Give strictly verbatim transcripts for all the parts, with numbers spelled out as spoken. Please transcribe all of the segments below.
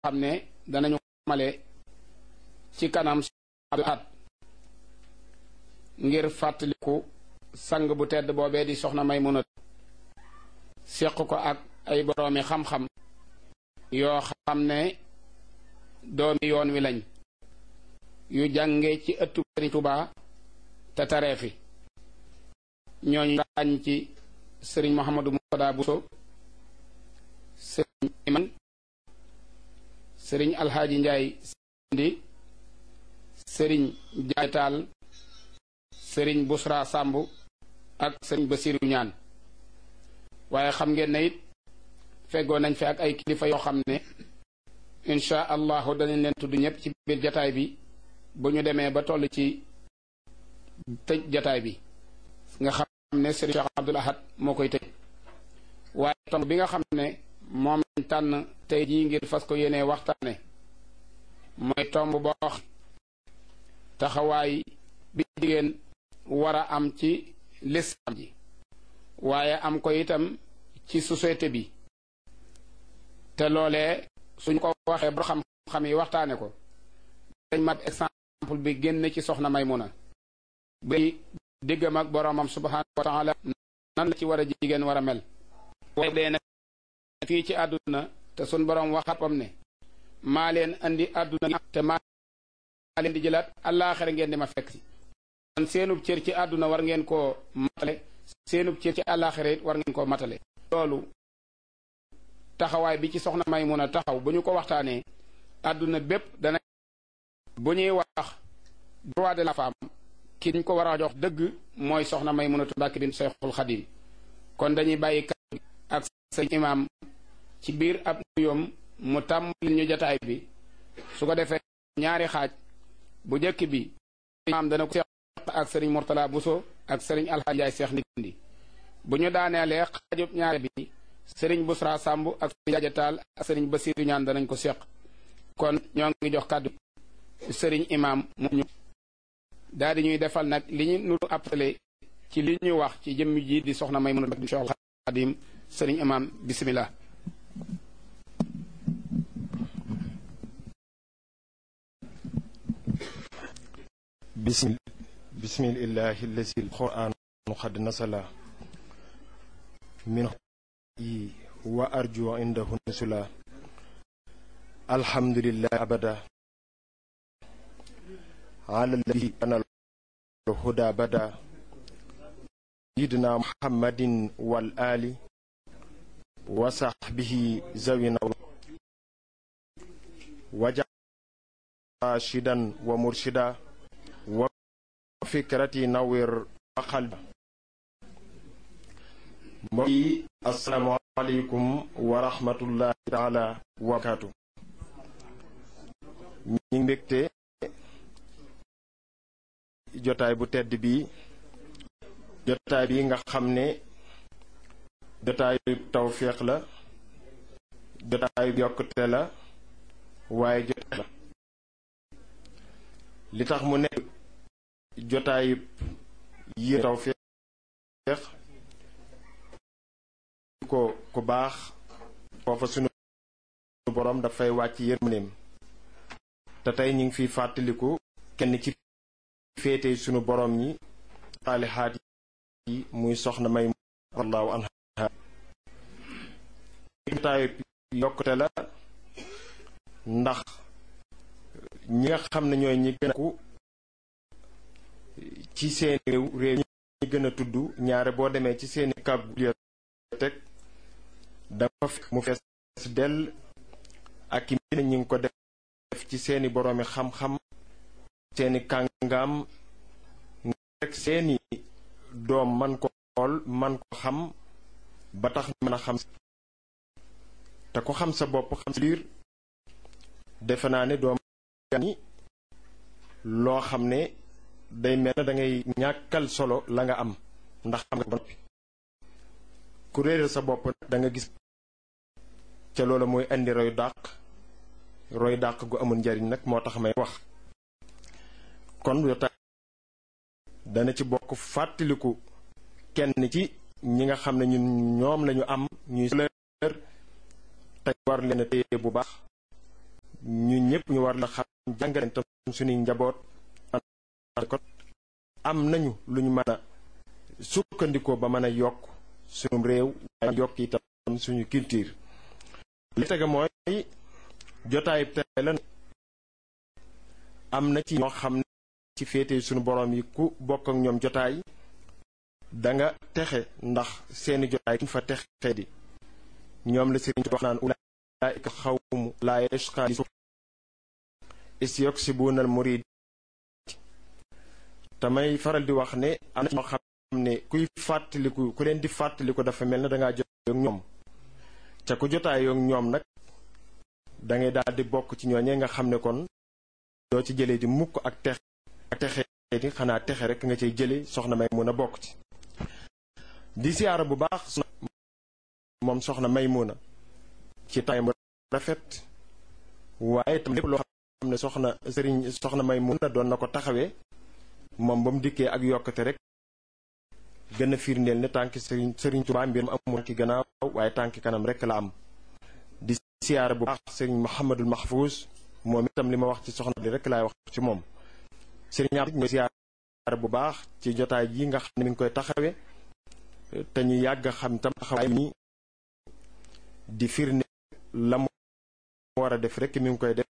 xam ne danañu male ci kanam Abdul Ahad ngir fàttaliku sang bu tedd boobee di soxna Maymuna seq ko ak ay boroomi xam-xam yoo xam ne doomi yoon wi lañ yu jànge ci ëttu Sëriñ Tuubaa te taree fi ñooñu ràññ ci sëriñ Mouhamadou Moutada Bousso sëriñ Iman sëriñ Alxaaji Njaay Sindi sëriñ Jaay Taal sëriñ Busra Sàmb ak sëriñ Basiru Ñaan waaye xam ngeen ne it feggoo nañ fi ak ay kilifa yoo xam ne insha allahu danañ leen tudd ñëpp ci biir jataay bi bu ñu demee ba toll ci tëj jataay bi nga xam ne sëriñ Cheikh Abdul Ahad moo koy tëj waaye tomb bi nga xam ne moom lañ tànn tey jii ngir fas ko yéenee waxtaane mooy tomb boo wax taxawaay bi jigéen war a am ci lislaam ji waaye am ko itam ci société bi te loolee suñ ko waxee ba xam-xam yi waxtaane ko dañ mat exemple bi génn ci soxna Maymuna bi diggam ak boroomam subhanahu wa taala nan la ci war a jigéen war a mel waaye dee nag fii ci àdduna te sun boroom waxatam ne maa leen andi àdduna te maa leen di jëlaat àllaaxira ngeen di ma fekk si kon seenub cër ci àdduna war ngeen koo matale seenub cër ci àllaaxira it war ngeen koo matale loolu taxawaay bi ci soxna Maymuna taxaw bu ñu ko waxtaanee àdduna bépp dana bu ñuy wax droit de la femme ki ñu ko war a jox dëgg mooy soxna Maymunatu Mbàkke bint Seexul Xadiim kon dañuy bàyyi kàddu gi ak sëñ imaam ci biir ab nuyoom mu tàmbali ñu jataay bi su ko defee ñaari xaaj bu njëkk bi imaam dana ko seq ak sëriñ Murtala Buso ak sëriñ Alxaaji Njaay Seex Ndindi bu ñu daaneelee xaajub ñaari bi sëriñ Busra Sàmb ak sëriñ Jaaja Taal ak sëriñ Basiiru Ñaan danañ ko seq kon ñoo ngi jox kàddu sëriñ imaam mu ñu daal di ñuy defal nag li ñu nu appelé ci li ñu wax ci jëmm ji di soxna Maymuna bint Seexul Xadiim sëriñ imaam bismillah bismil bismillahi allazi alquran qad nasala min wa arju indahu nusula alhamdulillah abada ala alladhi ana الهدى بدا سيدنا محمد والآل وصحبه زوينا وجعل راشدا ومرشدا وفكرتي نور وقلبا السلام عليكم ورحمة الله تعالى وبركاته ñi mbégte jotaay bu tedd bi jotaay bi nga xam ne jotaayu tawféex la jotaayu yokkute la waaye jotaay la li tax mu nekk jotaayu yi tawféex ko ku baax foofa sunu borom dafay wàcc yërmandeem te tey ñu ngi fiy fàttaliku kenn ci féete sunu borom ñi saalihaat yi muy soxna may radiyallahu anha jotaayu yokkute la ndax ñi nga xam ne ñooy ñi gën a ku ci seeni réew réew ñi gën a tudd ñaare boo demee ci seeni kàggu bibliothèque dafa fekk mu fees dell ak i mbir ñi ngi ko def ci seeni boroomi xam-xam seeni kàngaam rek seeni doom man ko xool man ko xam ba tax mën a xam te ko xam sa bopp xam sa biir defe naa ne doom ni loo xam ne day mel na da ngay ñàkkal solo la nga am ndax xam nga ba noppi ku réeral sa bopp da nga gis ca loola mooy indi roy dàq roy dàq gu amul njariñ nag moo tax may wax kon jotaay dana ci bokk fàttaliku kenn ci ñi nga xam ne ñun ñoom lañu am ñuy sëlër te war leen a téye bu baax ñëpp ñu war la xam jàngaleen tam suñuy njaboot ko am nañu lu ñu mën a sukkandikoo ba mën a yokk suñu réew waaye yokk itam suñu culture. li tege mooy jotaay tey la am na ci ñoo xam ne ci féete suñu borom yi ku bokk ak ñoom jotaay da nga texe ndax seeni jotaay kuñ fa texe di ñoom la sëriñ wax naan ulaa'ika xawmu laa yashqaa isyuksibuna al murid. tamay faral di wax ne am na ñoo xam ne kuy fàttaliku ku leen di fàttaliku dafa mel ne dangaa jotaay ak ñoom ca ku jotaay ak ñoom nag dangay daal di bokk ci ñooñee nga xam ne kon doo ci jëlee di mukk ak texe ak texe di xanaa texe rek nga cay jële soxna Maymuna bokk ci. di siyaara bu baax moom soxna Maymuna ci taay mu rafet waaye tam lépp loo xam ne soxna sëriñ soxna Maymuna doon na ko taxawee moom ba mu dikkee ak yokkate rek gën a firndeel ne tànki sëriñ sëriñ Tuubaa mbir mu amul ki gannaaw waaye tànki kanam rek la am. di siyaara bu baax sëriñ Muhammadul Mahfouz moom itam li ma wax ci soxna li rek laay wax ci moom. sëriñ Abdou ñu siyaara bu baax ci jotaay yi nga xam ne mi ngi koy taxawee te ñu yàgg a xam tam taxawaay mi di firnde la mu war a def rek mi ngi koy def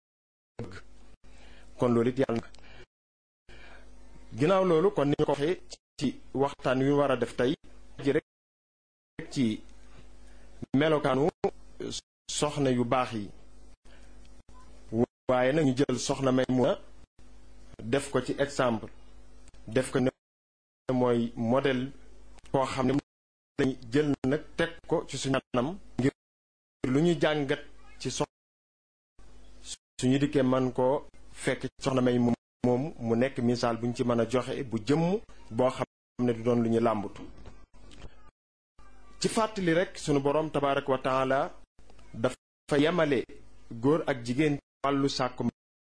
kon loolu it yàlla na. ginnaaw loolu kon ni ñu ko waxee ci waxtaan wi war a def tey ji rek ci melokaanu soxna yu baax yi waaye nag ñu jël soxna Maymuna def ko ci exemple def ko ne mooy modèle koo xam ne lañu jël nag teg ko ci suñu anam ngir lu ñu jàngat ci soxna suñu dikkee man koo fekk soxna Maymuna moom mu nekk misaal bu ñu ci mën a joxe bu jëmm boo xam ne du doon lu ñu làmbatu. ci fàttali rek sunu boroom tabaaraka wa taala dafa yemale góor ak jigéen wàllu sàkku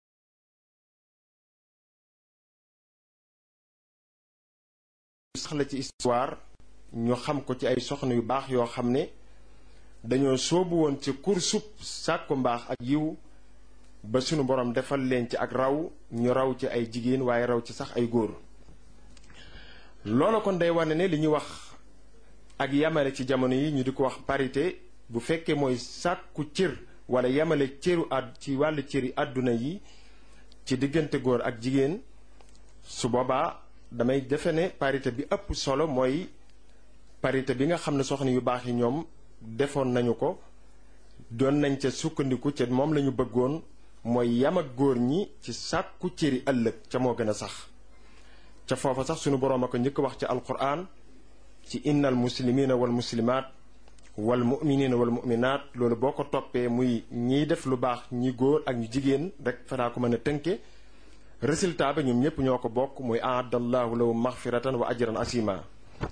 sax la ci histoire ñu xam ko ci ay soxna yu baax yoo xam ne dañoo soobu woon ci kursub sàkku mbaax ak yiw ba sunu borom defal leen ci ak raw ñu raw ci ay jigéen waaye raw ci sax ay góor. loolu kon day wane ne li ñuy wax ak yamale ci jamono yi ñu di ko wax parité bu fekkee mooy sàkku cër wala yamale cëru àdd ci wàllu cëri àdduna yi ci diggante góor ak jigéen su boobaa damay defe ne parité bi ëpp solo mooy parité bi nga xam ne soxna yu baax yi ñoom defoon nañu ko doon nañ ca sukkandiku ca moom lañu bëggoon mooy yam ak góor ñi ci sàkku cëri ëllëg ca moo gën a sax ca foofa sax sunu boroom a ko njëkk wax ci alquran ci innal muslimina wal muslimaat wal muminina wal muminaat loolu boo ko toppee muy ñiy def lu baax ñi góor ak ñu jigéen rek fanaa ko mën a tënke résultat ba ñoom ñépp ñoo ko bokk muy aadallahu lahum maxfiratan wa ajran asima.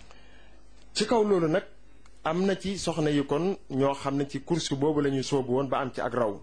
ci kaw loolu nag am na ci soxna yi kon ñoo xam ne ci course boobu la ñuy soobu woon ba am ci ak raw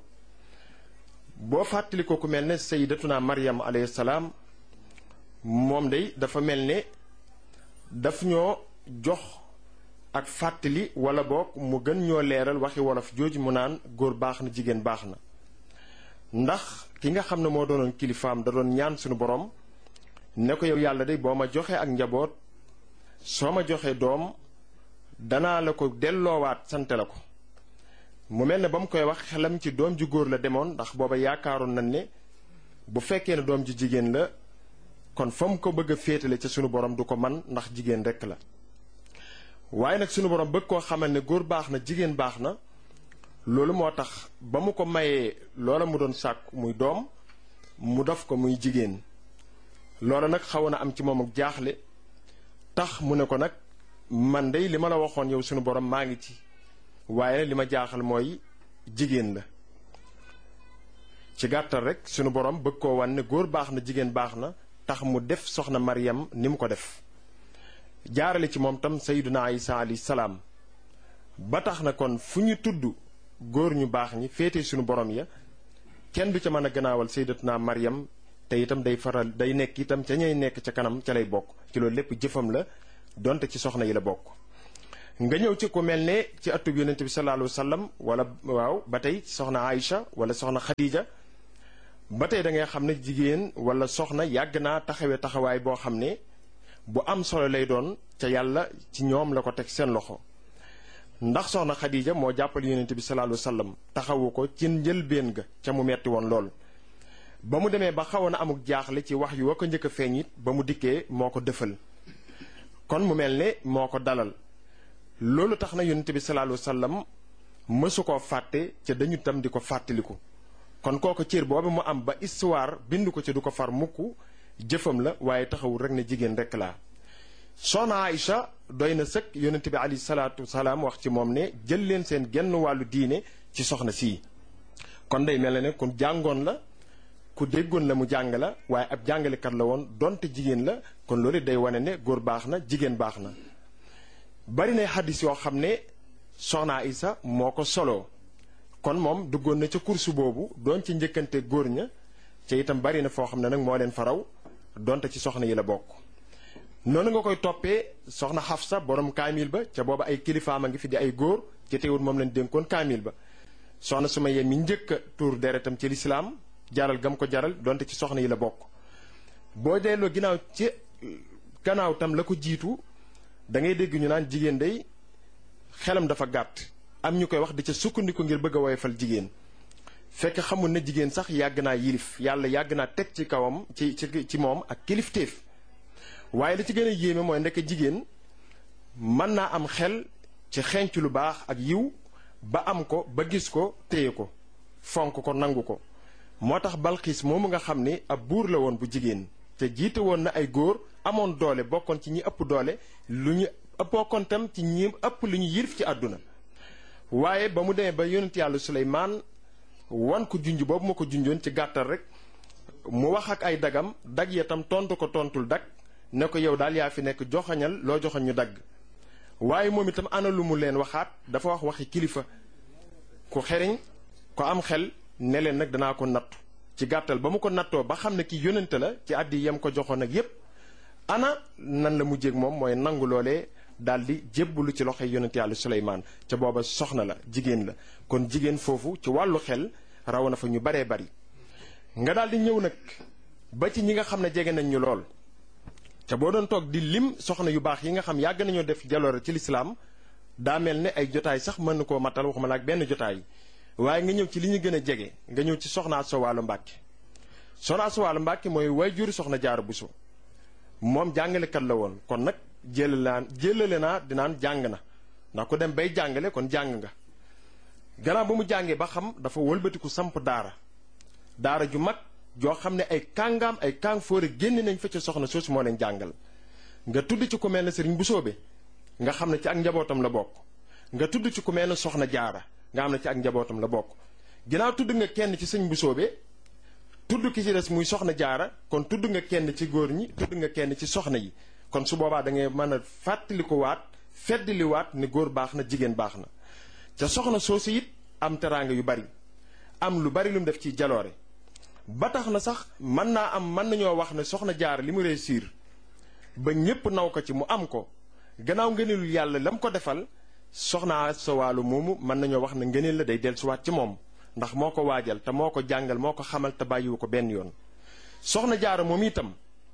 boo fàttali ko ku mel ne sayyidatuna Maryam alayhi salaam moom day dafa mel ne daf ñoo jox ak fàttali wala boog mu gën ñoo leeral waxi wolof jooju mu naan góor baax na jigéen baax na ndax ki nga xam ne moo doonoon kilifaam da doon ñaan suñu borom ne ko yow yàlla day boo ma joxee ak njaboot soo ma joxee doom danaa la ko delloowaat sante la ko mu mel ne ba mu koy wax xelam ci doom ju góor la demoon ndax booba yaakaaroon nañ ne bu fekkee ne doom ju jigéen la kon fa mu ko bëgg a féetale ca sunu borom du ko man ndax jigéen rekk la waaye nag sunu borom bëgg koo xamal ne góor baax na jigéen baax na loolu moo tax ba mu ko mayee loola mu doon sàkk muy doom mu def ko muy jigéen loola nag xaw na am ci moom ak jaaxle tax mu ne ko nag man dey li ma la waxoon yow sunu borom maa ngi ci waaye li ma jaaxal mooy jigéen la ci gàttal rek sunu borom bëgg koo wan ne góor baax na jigéen baax na tax mu def soxna Maryam ni mu ko def jaarale ci moom tam sayyiduna Isa alayhi salaam ba tax na kon fu ñu tudd góor ñu baax ñi féete sunu borom ya kenn du ca mën a gannaawal sayyidatuna Maryam te itam day faral day nekk itam ca ñay nekk ca kanam ca lay bokk ci loolu lépp jëfam la donte ci soxna yi la bokk. nga ñëw ci ku mel ne ci atub yonent bi sallallahu alayhi wa sallam wala waaw ba tey soxna Aïcha wala soxna Khadija ba tey da ngay xam ne jigéen wala soxna yàgg naa taxawee taxawaay boo xam ne bu am solo lay doon ca yàlla ci ñoom la ko teg seen loxo ndax soxna Xadija moo jàppal yonent bi sallallahu alayhi wasallam taxawu ko ci njëlbéen ga ca mu metti woon lool ba mu demee ba xawoon a amuk jaaxle ci wax yu wa ko njëkk a feeñ it ba mu dikkee moo ko dëfal kon mu mel ne moo ko dalal loolu tax na yonent bi sallallahu alayhi wasallam mësu koo fàtte ca dañu tam di ko fàttaliku kon kooku cër boobu mu am ba histoire bind ko ci du ko far mukk jëfam la waaye taxawul rek ne jigéen rek laa soxna Aïcha doy na sëkk yonent bi alayhi salaatu wasalaam wax ci moom ne jël leen seen genn wàllu diine ci soxna sii kon day mel ne ku jàngoon la ku déggoon la mu jàng la waaye ab jàngalekat la woon donte jigéen la kon loolu day wane ne góor baax na jigéen baax na bari na xaddis yoo xam ne soxna Aïcha moo ko soloo kon moom duggoon na ca kursu boobu doon ci njëkkante góor ña ca itam bari na foo xam ne nag moo leen faraw donte ci soxna yi la bokk noonu nga koy toppee soxna Xafsa borom kaamil ba ca booba ay kilifaam a ngi fi di ay góor ci teewul moom lañ dénkoon kaamil ba soxna Sumayya mi njëkk a tuur deretam ci lislaam jaral gam ko jaral donte ci soxna yi la bokk boo delloo ginnaaw ci gannaaw tam la ko jiitu da ngay dégg ñu naan jigéen day xelam dafa gàtt am ñu koy wax di ca sukkandiku ngir bëgg a woyofal jigéen fekk xamul ne jigéen sax yàgg naa yilif yàlla yàgg naa teg ci kawam ci ci ci moom ak kilifteef waaye li ci gën a yéeme mooy ndekk jigéen mën naa am xel ci xenc lu baax ak yiw ba am ko ba gis ko téye ko fonk ko nangu ko moo tax Balxiis moomu nga xam ni ab buur la woon bu jigéen te jiite woon na ay góor amoon doole bokkoon ci ñi ëpp doole lu ñu bokkoon tam ci ñi ëpp lu ñu yilif ci àdduna waaye ba mu demee ba yonent yàlla Suleymaan wan ko junj boobu ma ko junjoon ci gàttal rek mu wax ak ay dagam dag ya tam tontu ko tontul dag ne ko yow daal yaa fi nekk joxañal loo joxañ ñu dagg waaye moom itam ana lu mu leen waxaat dafa wax waxi kilifa ku xeriñ ko am xel ne leen nag danaa ko nattu ci gàttal ba mu ko nattoo ba xam ne ki yónnante la ci àddi yam ko joxoon ak yépp ana nan la mujjéeg moom mooy nangu loolee daldi jébbalu ci loxoy yonent yàlla Suleymaan ca booba soxna la jigéen la kon jigéen foofu ci wàllu xel raw na fa ñu baree bari nga daldi ñëw nag ba ci ñi nga xam ne jege nañ ñu lool ca boo doon toog di lim soxna yu baax yi nga xam yàgg nañoo def jaloore ci lislaam daa mel ne ay jotaay sax mën na koo matal waxuma la ak benn jotaay waaye nga ñëw ci li ñu gën a jege nga ñëw ci soxna Asta Walo Mbàkke soxna Asta Walo Mbàkke mooy waajur soxna Jaara Buso moom jàngalekat la woon kon nag jëlale naa jëlale naa dinaan jàng na ndax ku dem bay jàngale kon jàng nga gannaaw ba mu jàngee ba xam dafa wëlbatiku samp daara daara ju mag joo xam ne ay kàngaam ay kàng fóore génn nañ fa ca soxna soosu moo leen jàngal nga tudd ci ku mel ne sëriñ Busoobe nga xam ne ci ak njabootam la bokk nga tudd ci ku mel ne soxna Jaara nga xam ne ci ak njabootam la bokk ginnaaw tudd nga kenn ci sëriñ Busoobe tudd ki ci des muy soxna Jaara kon tudd nga kenn ci góor ñi tudd nga kenn ci soxna yi kon su boobaa da ngay mën a fàttaliku waat feddli waat ne góor baax na jigéen baax na ca soxna soosu it am teraanga yu bari am lu bari lu mu def ci jaloore ba tax na sax mën naa am mën nañoo wax ne soxna Jaara li mu réussir ba ñépp naw ko ci mu am ko gannaaw ngëneelul yàlla la mu ko defal soxna Asta Walo moomu mën nañoo wax ne ngëneel la day dellusiwaat ci moom ndax moo ko waajal te moo ko jàngal moo ko xamal te bàyyiwu ko benn yoon soxna Jaara moom itam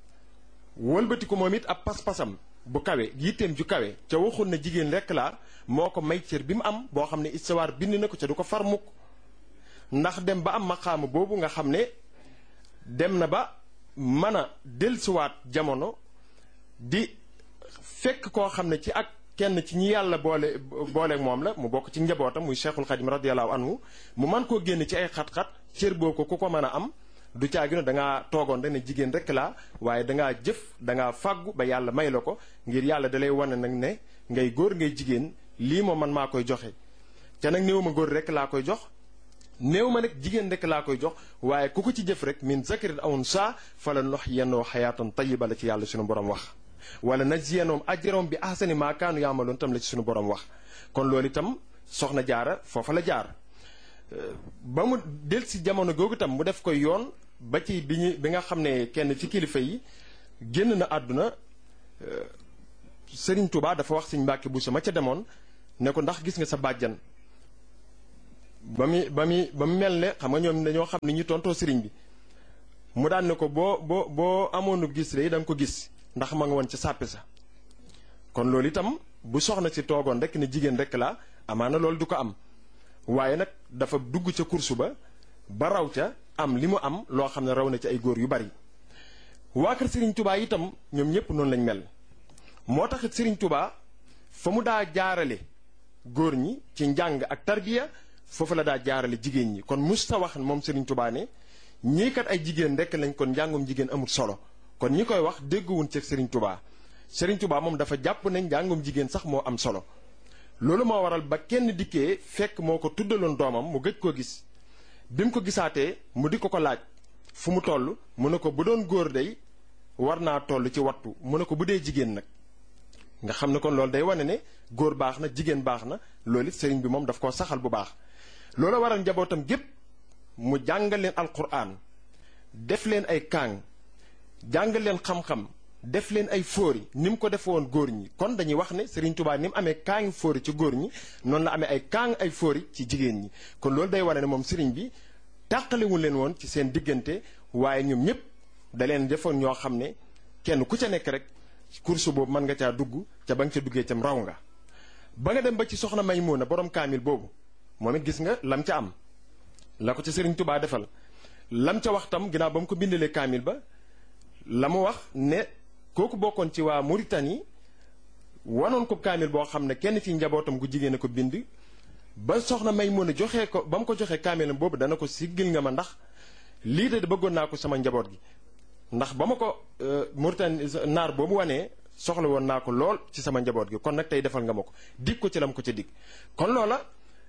wëlbati ko moom it ab pas-pasam bu kawe yitteem ju kawe ca waxul na jigéen rekk laa moo ko may cër bi mu am boo xam ne istawaar bind na ko ca du ko far mukk ndax dem ba am maqaama boobu nga xam ne dem na ba mën a dellusiwaat jamono di fekk koo xam ne ci ak kenn ci ñi yàlla boole booleeg moom la mu bokk ci njabootam muy Cheikhul Khadim radiyallahu anhu mu mën koo génn ci ay xat-xat cër boo ko ku ko mën a am du caagino dangaa toogoon rek ne jigéen rek laa waaye dangaa jëf dangaa fàggu ba yàlla may la ko ngir yàlla dalay wane nag ne ngay góor ngay jigéen lii moom man maa koy joxe ca nag néew ma góor rek laa koy jox néew ma nag jigéen rek laa koy jox waaye ku ko ci jëf rek min zakarin aw unsaa fala nuhyiyannahu hayaatan tayyiba la ci yàlla suñu borom wax wala najziyannahum ajrahum bi ahsani maa kaanu ya'maluun tam la ci suñu borom wax kon loolu itam soxna Jaara foofa la jaar ba mu del si jamono googu tam mu def ko yoon ba ci bi ñu bi nga xam ne kenn ci kilifa yi génn na àdduna Sëriñ Tuubaa dafa wax Sëriñ Mbàkke Buso ma ca demoon ne ko ndax gis nga sa bàjjan ba mu ba mu ba mu mel ne xam nga ñoom dañoo xam ni ñu tontoo sëriñ bi mu daan ne ko boo boo boo amoonu gis de da nga ko gis ndax ma nga woon ci sàppi sa kon loolu itam bu soxna si toogoon rek ne jigéen rek la amaana loolu du ko am waaye nag dafa dugg ca kursu ba ba raw ca am li mu am loo xam ne raw na ci ay góor yu bari waa kër Serigne Touba itam ñoom ñëpp noonu lañ mel moo taxit Serigne Touba fa mu daa jaarale góor ñi ci njàng ak tarbiya foofu la daa jaarale jigéen ñi kon musta wax moom Serigne Touba ne ñii kat ay jigéen rek lañ kon njàngum jigéen amul solo kon ñi koy wax dégguwun ci Serigne Touba Serigne Touba moom dafa jàpp ne njàngum jigéen sax moo am solo loolu moo waral ba kenn dikkee fekk moo ko tuddaloon doomam mu gëj koo gis bi mu ko gisaatee mu di ko ko laaj fu mu toll mu ne ko bu doon góor day war naa toll ci wattu mu ne ko bu dee jigéen nag nga xam ne kon loolu day wane ne góor baax na jigéen baax na loolu it sëriñ bi moom daf koo saxal bu baax loolu waral njabootam gépp mu jàngal leen alquran def leen ay kaang jàngal leen xam-xam def leen ay fóori ni mu ko defe woon góor ñi kon dañuy wax ne Serigne Touba ni mu amee kaangi fóori ci góor ñi noonu la amee ay kaang ay fóori ci jigéen ñi kon loolu day wane ne moom Serigne bi tàqalewul leen woon ci seen diggante waaye ñoom ñëpp da leen defoon ñoo xam ne kenn ku ca nekk rek course boobu mën nga caa dugg ca ba nga ca duggee cam raw nga ba nga dem ba ci soxna Maymuna borom kaamil boobu moom it gis nga lam ca am la ko ca Serigne Touba defal lam ca wax tam ginnaaw ba mu ko bindalee kaamil ba la mu wax ne kooku bokkoon ci waa Mauritanie wanoon ko kaamil boo xam ne kenn ci njabootam gu jigéen a ko bind ba soxna Maymuna joxee ko ba mu ko joxee kaamilam boobu dana ko siggil nga ma ndax lii de bëggoon naa ko sama njaboot gi ndax ba ma ko Mauritanie naar boobu wanee soxla woon naa ko lool ci sama njaboot gi kon nag tey defal nga ma ko dig ko ci lam ko ca dig kon loola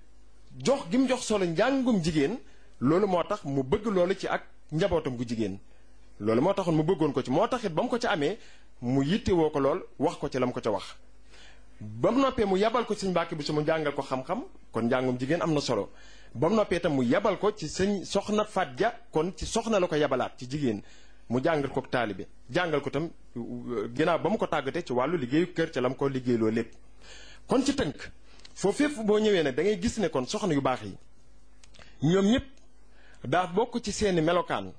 jox gi mu jox solo njàngum jigéen loolu moo tax mu bëgg loolu ci ak njabootam gu jigéen loolu moo taxoon mu bëggoon ko ci moo taxit ba mu ko ca amee mu yittewoo ko lool wax ko ci la mu ko ca wax ba mu noppee mu yabal ko ci sëñ Mbàkke bi su mu jàngal ko xam-xam kon njàngum jigéen am na solo ba mu noppee itam mu yabal ko ci sëñ soxna Faat Ja kon ci soxna la ko yabalaat ci jigéen mu jàngal ko taalibe jàngal ko itam ginnaaw ba mu ko tàggatee ci wàllu liggéeyu kër ca la mu ko liggéeyloo lépp kon ci tënk foofu fépp boo ñëwee ne da ngay gis ne kon soxna yu baax yi ñoom ñëpp daa bokk ci seeni melokaan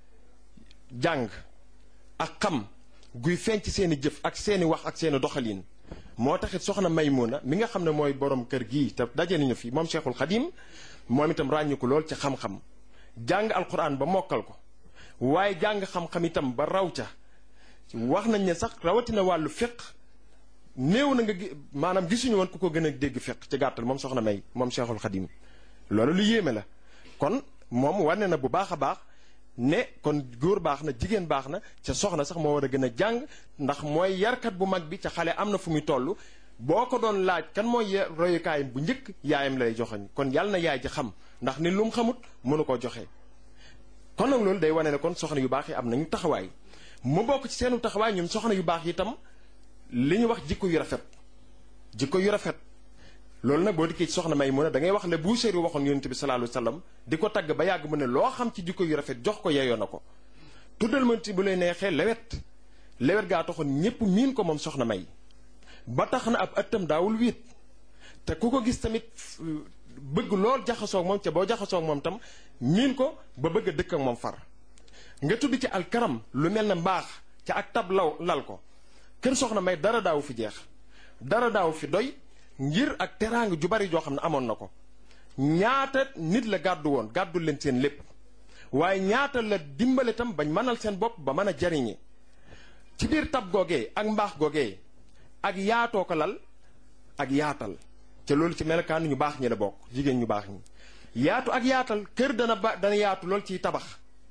jàng ak xam guy feeñ ci seeni jëf ak seeni wax ak seeni doxalin moo taxit soxna Maymuna mi nga xam ne mooy borom kër gii te daje nañu fi moom Cheikhul Khadim moom itam ràññiku lool ci xam-xam jàng alquran ba mokkal ko waaye jàng xam-xam itam ba raw ca wax nañ ne sax rawatina wàllu fiq néew na nga maanaam gisuñu woon ku ko gën a dégg fiq ci gàttal moom soxna May moom Cheikhul Khadim loolu lu yéeme la kon moom wane na bu baax a baax ne kon góor baax na jigéen baax na ca soxna sax moo war a gën a jàng ndax mooy yarkat bu mag bi ca xale am na fu muy toll boo ko doon laaj kan mooy royukaayam bu njëkk yaayam lay joxoñ kon yàlla na yaay ji xam ndax ni lu mu xamut mënu koo joxe. kon nag loolu day wane ne kon soxna yu baax yi am nañu taxawaay mu bokk ci seenu taxawaay ñoom soxna yu baax yi itam li ñu wax jikko yu rafet jikko yu rafet loolu nag boo dikkee ci soxna Maymuna da ngay wax le Buusiri waxoon yonent bi sallallahu alayhi wasallam di ko tagg ba yàgg mu ne loo xam ci jikko yu rafet jox ko yeyoo na ko tuddal ma ci bu lay neexee lewet lewet gaa taxoon ñépp miin ko moom soxna May ba tax na ab ëttam daawul wiit te ku ko gis tamit bëgg lool jaxasoo ak moom ca boo jaxasoo ak moom tam miin ko ba bëgg a dëkk ak moom far nga tudd ci alkaram lu mel ne mbaax ca ak tab law lal ko kër soxna May dara daawu fi jeex dara daawu fi doy ngir ak teraanga ju bari joo xam ne amoon na ko ñaata nit la gàddu woon gàddu leen seen lépp waaye ñaata la dimbale tam bañ mënal seen bopp ba mën a jariñe ci biir tab googee ak mbaax googee ak yaatoo ko lal ak yaatal te loolu ci melokaan ñu baax ñi la bokk jigéen ñu baax ñi yaatu ak yaatal kër dana ba dana yaatu lool ciy tabax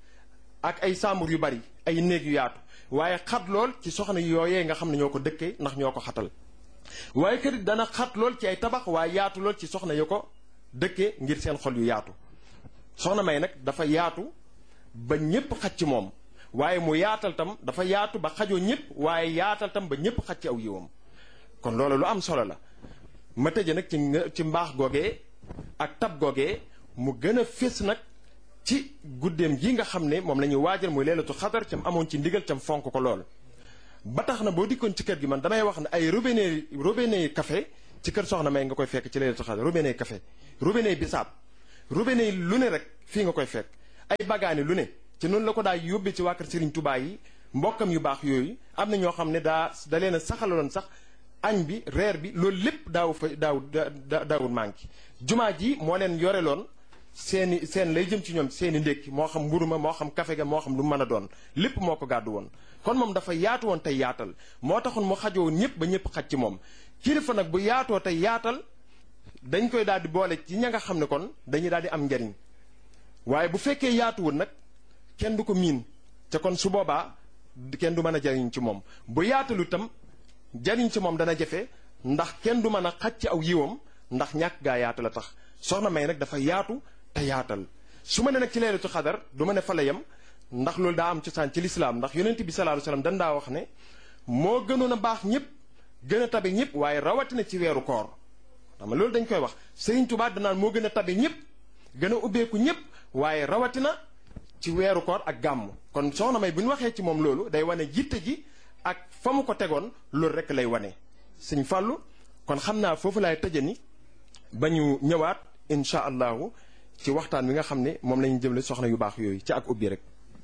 ak ay sàmbur yu bari ay néeg yu yaatu waaye xat lool ci soxna yooyee nga xam ne ñoo ko dëkkee ndax ñoo ko xatal waaye kër dana xat lool ci ay tabax waaye yaatu lool ci soxna yu ko dëkkee ngir seen xol yu yaatu soxna May nag dafa yaatu ba ñépp xaj ci moom waaye mu yaatal tam dafa yaatu ba xajoo ñépp waaye yaatal tam ba ñépp xaj ci aw yiwam kon loolu lu am solo la ma tëje nag ci ci mbaax googee ak tab googee mu gën a fés nag ci guddeem gi nga xam ne moom la ñuy waajal muy leelatu xadar cam amoon ci ndigal cam fonk ko lool ba tax na boo dikkoon ci kër gi man damay wax ne ay robinet robinet café ci kër soxna May nga koy fekk ci leelatu xadar robinet café robinet bisaab robinet lu ne rek fii nga koy fekk ay bagaani lu ne ci noonu la ko daa yóbbee ci waa kër Serigne Touba yi mbokkam yu baax yooyu am na ñoo xam ne daa da leen a saxaloon sax añ bi reer bi loolu lépp daaw fa daaw daawul manqué jumaa ji moo leen yoreloon seeni seen lay jëm ci ñoom seeni ndékki moo xam mburu ma moo xam kafe ga moo xam lu mën a doon lépp moo ko gàddu woon kon moom dafa yaatu woon tey yaatal moo taxoon mu xajoo woon ñëpp ba ñëpp xaj ci moom kilifa nag bu yaatoo tey yaatal dañ koy daal di boole ci ña nga xam ne kon dañuy daal di am njariñ waaye bu fekkee yaatuwul nag kenn du ko miin te kon su boobaa kenn du mën a jariñ ci moom bu yaatalu itam jariñ ci moom dana jafe ndax kenn du mën a xaj ci aw yiwam ndax ñàkk gaa yaatu la tax soxna May nag dafa yaatu te yaatal su ma ne nag ci leelatu xadar du ma ne fa la yem ndax loolu daa am cosaan ci lislaam ndax yonent bi sallallahu alayhi wasallam dan daa wax ne moo gënoon a baax ñëpp gën a tabe ñëpp waaye rawatina ci weeru koor xam nga loolu dañ koy wax Sëriñ Tuubaa danaan moo gën a tabe ñëpp gën a ubbeeku ñëpp waaye rawatina ci weeru koor ak gàmm kon soxna May bu ñu waxee ci moom loolu day wane jitte ji ak fa mu ko tegoon loolu rek lay wane sëñ Fàllu kon xam naa foofu laay tëje ni ba ñu ñëwaat incha allahu ci waxtaan wi nga xam ne moom lañu jëmle soxna yu baax yooyu ci ak ubbi rek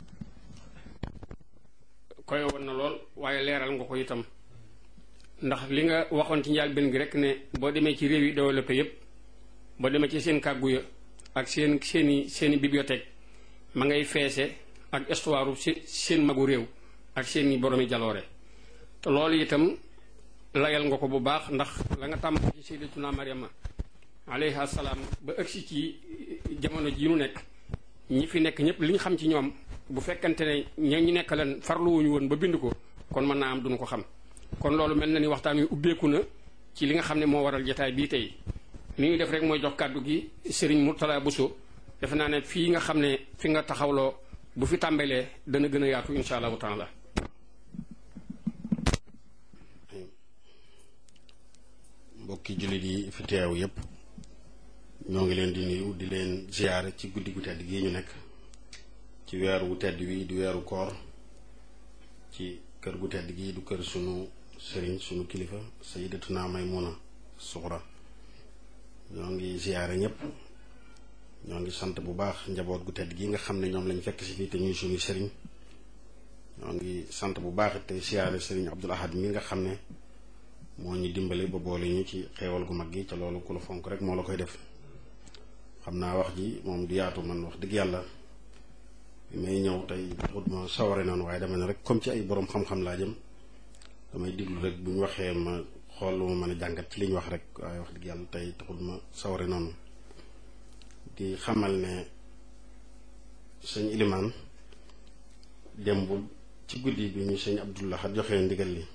koy woon na lool waaye leeral nga ko itam ndax li nga waxoon ci njaal benn gi rek ne boo demee ci réew yi développé yépp boo demee ci seen kàggu ya ak seen seeni seeni bibliothèque ma ngay feese ak histoire seen magu réew ak seeni boromi jaloore te loolu itam layal nga ko bu baax ndax la nga tàmm ci sayyidatuna Maryama alayha salaam ba ëgsi ci jamono ji nu nekk ñi fi nekk ñëpp li ñu xam ci ñoom bu fekkante ne ña ñu nekk leen farluwuñu woon ba bind ko kon mën naa am duñu ko xam kon loolu mel na ni waxtaan wi ubbeeku na ci li nga xam ne moo waral jotaay bii tey li ñuy def rek mooy jox kàddu gi Serigne Mourtala Bousso defe naa ne fii nga xam ne fi nga taxawloo bu fi tàmbalee dana gën a yaatu insha allahu taala. mbokki jullit yi fi teew yépp ñoo ngi leen di nuyu di leen ziyaare ci guddi gu tedd gi ñu nekk ci weeru wu tedd wi di weeru koor ci kër gu tedd gi du kër sunu sëriñ sunu kilifa sayyidatuna Maymuna Suxra ñoo ngi ziyaare ñépp ñoo ngi sant bu baax njaboot gu tedd gi nga xam ne ñoom lañ fekk si fii te ñuy sunu sëriñ ñoo ngi sant bu baax te ziyaare sëriñ Abdul Ahad mi nga xam ne moo ñu dimbale ba boole ñu ci xeewal gu mag gi ca loolu ku la fonk rek moo la koy def xam naa wax ji moom du yaatu man wax dëgg yàlla bi may ñëw tey xut ma saware noonu waaye dama ne rek comme ci ay boroom xam-xam laa jëm damay diglu rek bu ñu waxee ma xool lu ma mën a jàngat ci li ñu wax rek waaye wax dëgg yàlla tey taxul ma saware noonu di xamal ne sëñ Ilimaan démbul ci guddi bi ñu sëñ Abdullah xat joxee ndigal li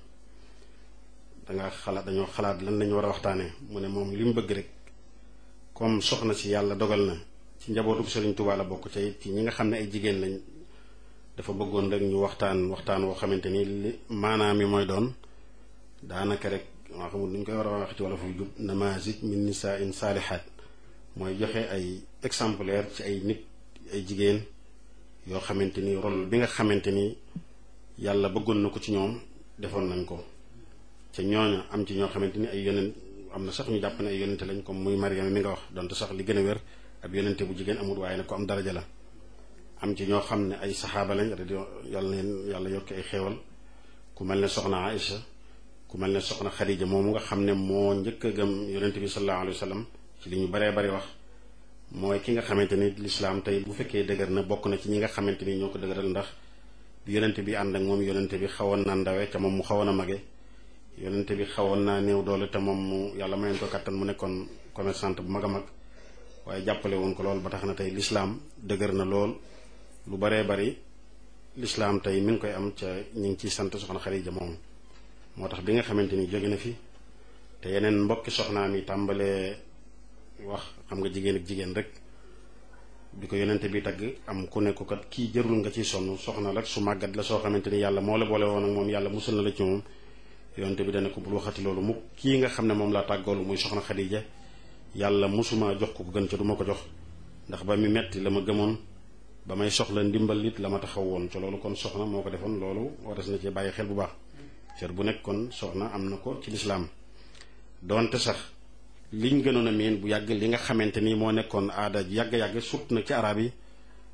danga xalaat dañoo xalaat lan lañu war a waxtaanee mu ne moom li mu bëgg rek comme soxna si yàlla dogal na ci njabootu Sëriñ Tuubaa la bokk ca it ci ñi nga xam ne ay jigéen lañ dafa bëggoon rek ñu waxtaan waxtaan woo xamante ni li maanaam mi mooy doon daanaka rek maa xamul nuñ koy war a wax ci wala fu jub namazij min nisaa'in saalihaat mooy joxe ay exemplaire ci ay nit ay jigéen yoo xamante ni rôle bi nga xamante ni yàlla bëggoon na ko ci ñoom defoon nañ ko ca ñooña am ci ñoo xamante ni ay yonent am na sax ñu jàpp ne ay yonente lañ comme muy Mariama mi nga wax donte sax li gën a wér ab yonente bu jigéen amul waaye nag ko am daraja la am ci ñoo xam ne ay saxaaba lañ yàlla neen yàlla yokki ay xéewal ku mel ne soxna Aïcha ku mel ne soxna Xadija moomu nga xam ne moo njëkk a gëm yonente bi sallallahu alayhi wa sallam ci li ñu baree bari wax mooy ki nga xamante ni lislaam tey bu fekkee dëgër na bokk na ci ñi nga xamante ni ñoo ko dëgëral ndax bi yonente bi ànd ak moom yonente bi xawoon na ndawe ca moom mu xawoon a mage yonente bi xawoon naa néew doole te moom mu yàlla mayoon ko kattan mu nekkoon commerçante bu mag a mag waaye jàppale woon ko lool ba tax na tey lislaam dëgër na lool lu baree bari lislaam tey mi ngi koy am ca ñu ngi ciy sant soxna Xadija moom moo tax bi nga xamante ni jóge na fi te yeneen mbokki soxnaam yi tàmbalee wax xam nga jigéen ak jigéen rek bi ko yonente bi tagg am ku ne ko kat kii jërul nga ciy sonn soxna rek su màggat la soo xamante ni yàlla moo la boole woon ak moom yàlla musul na la ci moom yonente bi dana ko bul waxati loolu mu kii nga xam ne moom laa tàggoolu muy soxna Xadija yàlla musuma jox ko ko gën ca du ma ko jox ndax ba mi metti la ma gëmoon ba may soxla ndimbal it la ma taxaw woon ca loolu kon soxna moo ko defoon loolu waras na ci bàyyi xel bu baax cër bu nekk kon soxna am na ko ci lislaam doonte sax liñ gënoon a miin bu yàgg li nga xamante ni moo nekkoon aada yàgg-yàgg sut na ci arab yi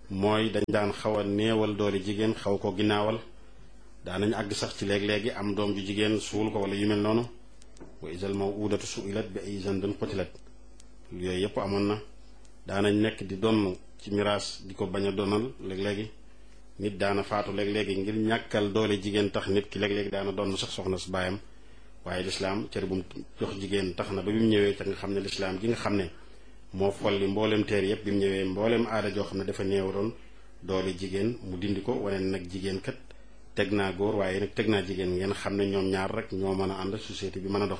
mooy dañ daan xaw a néewal doole jigéen xaw ko ginnaawal daanañ àgg sax ci léeg-léegi am doom ju jigéen suul ko wala yu mel noonu wa isal mawudatu suilat bi ay zanbin qutilat yooyu yëpp amoon na daanañ nekk di donn ci miraas di ko bañ a donal léeg-léegi nit daana faatu léeg-léegi ngir ñàkkal doole jigéen tax nit ki léeg-léegi daana donn sax soxna su baayam waaye lislaam cër bu mu jox jigéen tax na ba bi mu ñëwee ca nga xam ne lislaam gi nga xam ne moo folli mbooleem teer yëpp bi mu ñëwee mbooleem aada joo xam ne dafa néew doon doole jigéen mu dindi ko wane nag jigéen kat teg naa góor waaye nag teg naa jigéen ngeen xam ne ñoom ñaar rek ñoo mën a ànd société bi mën a dox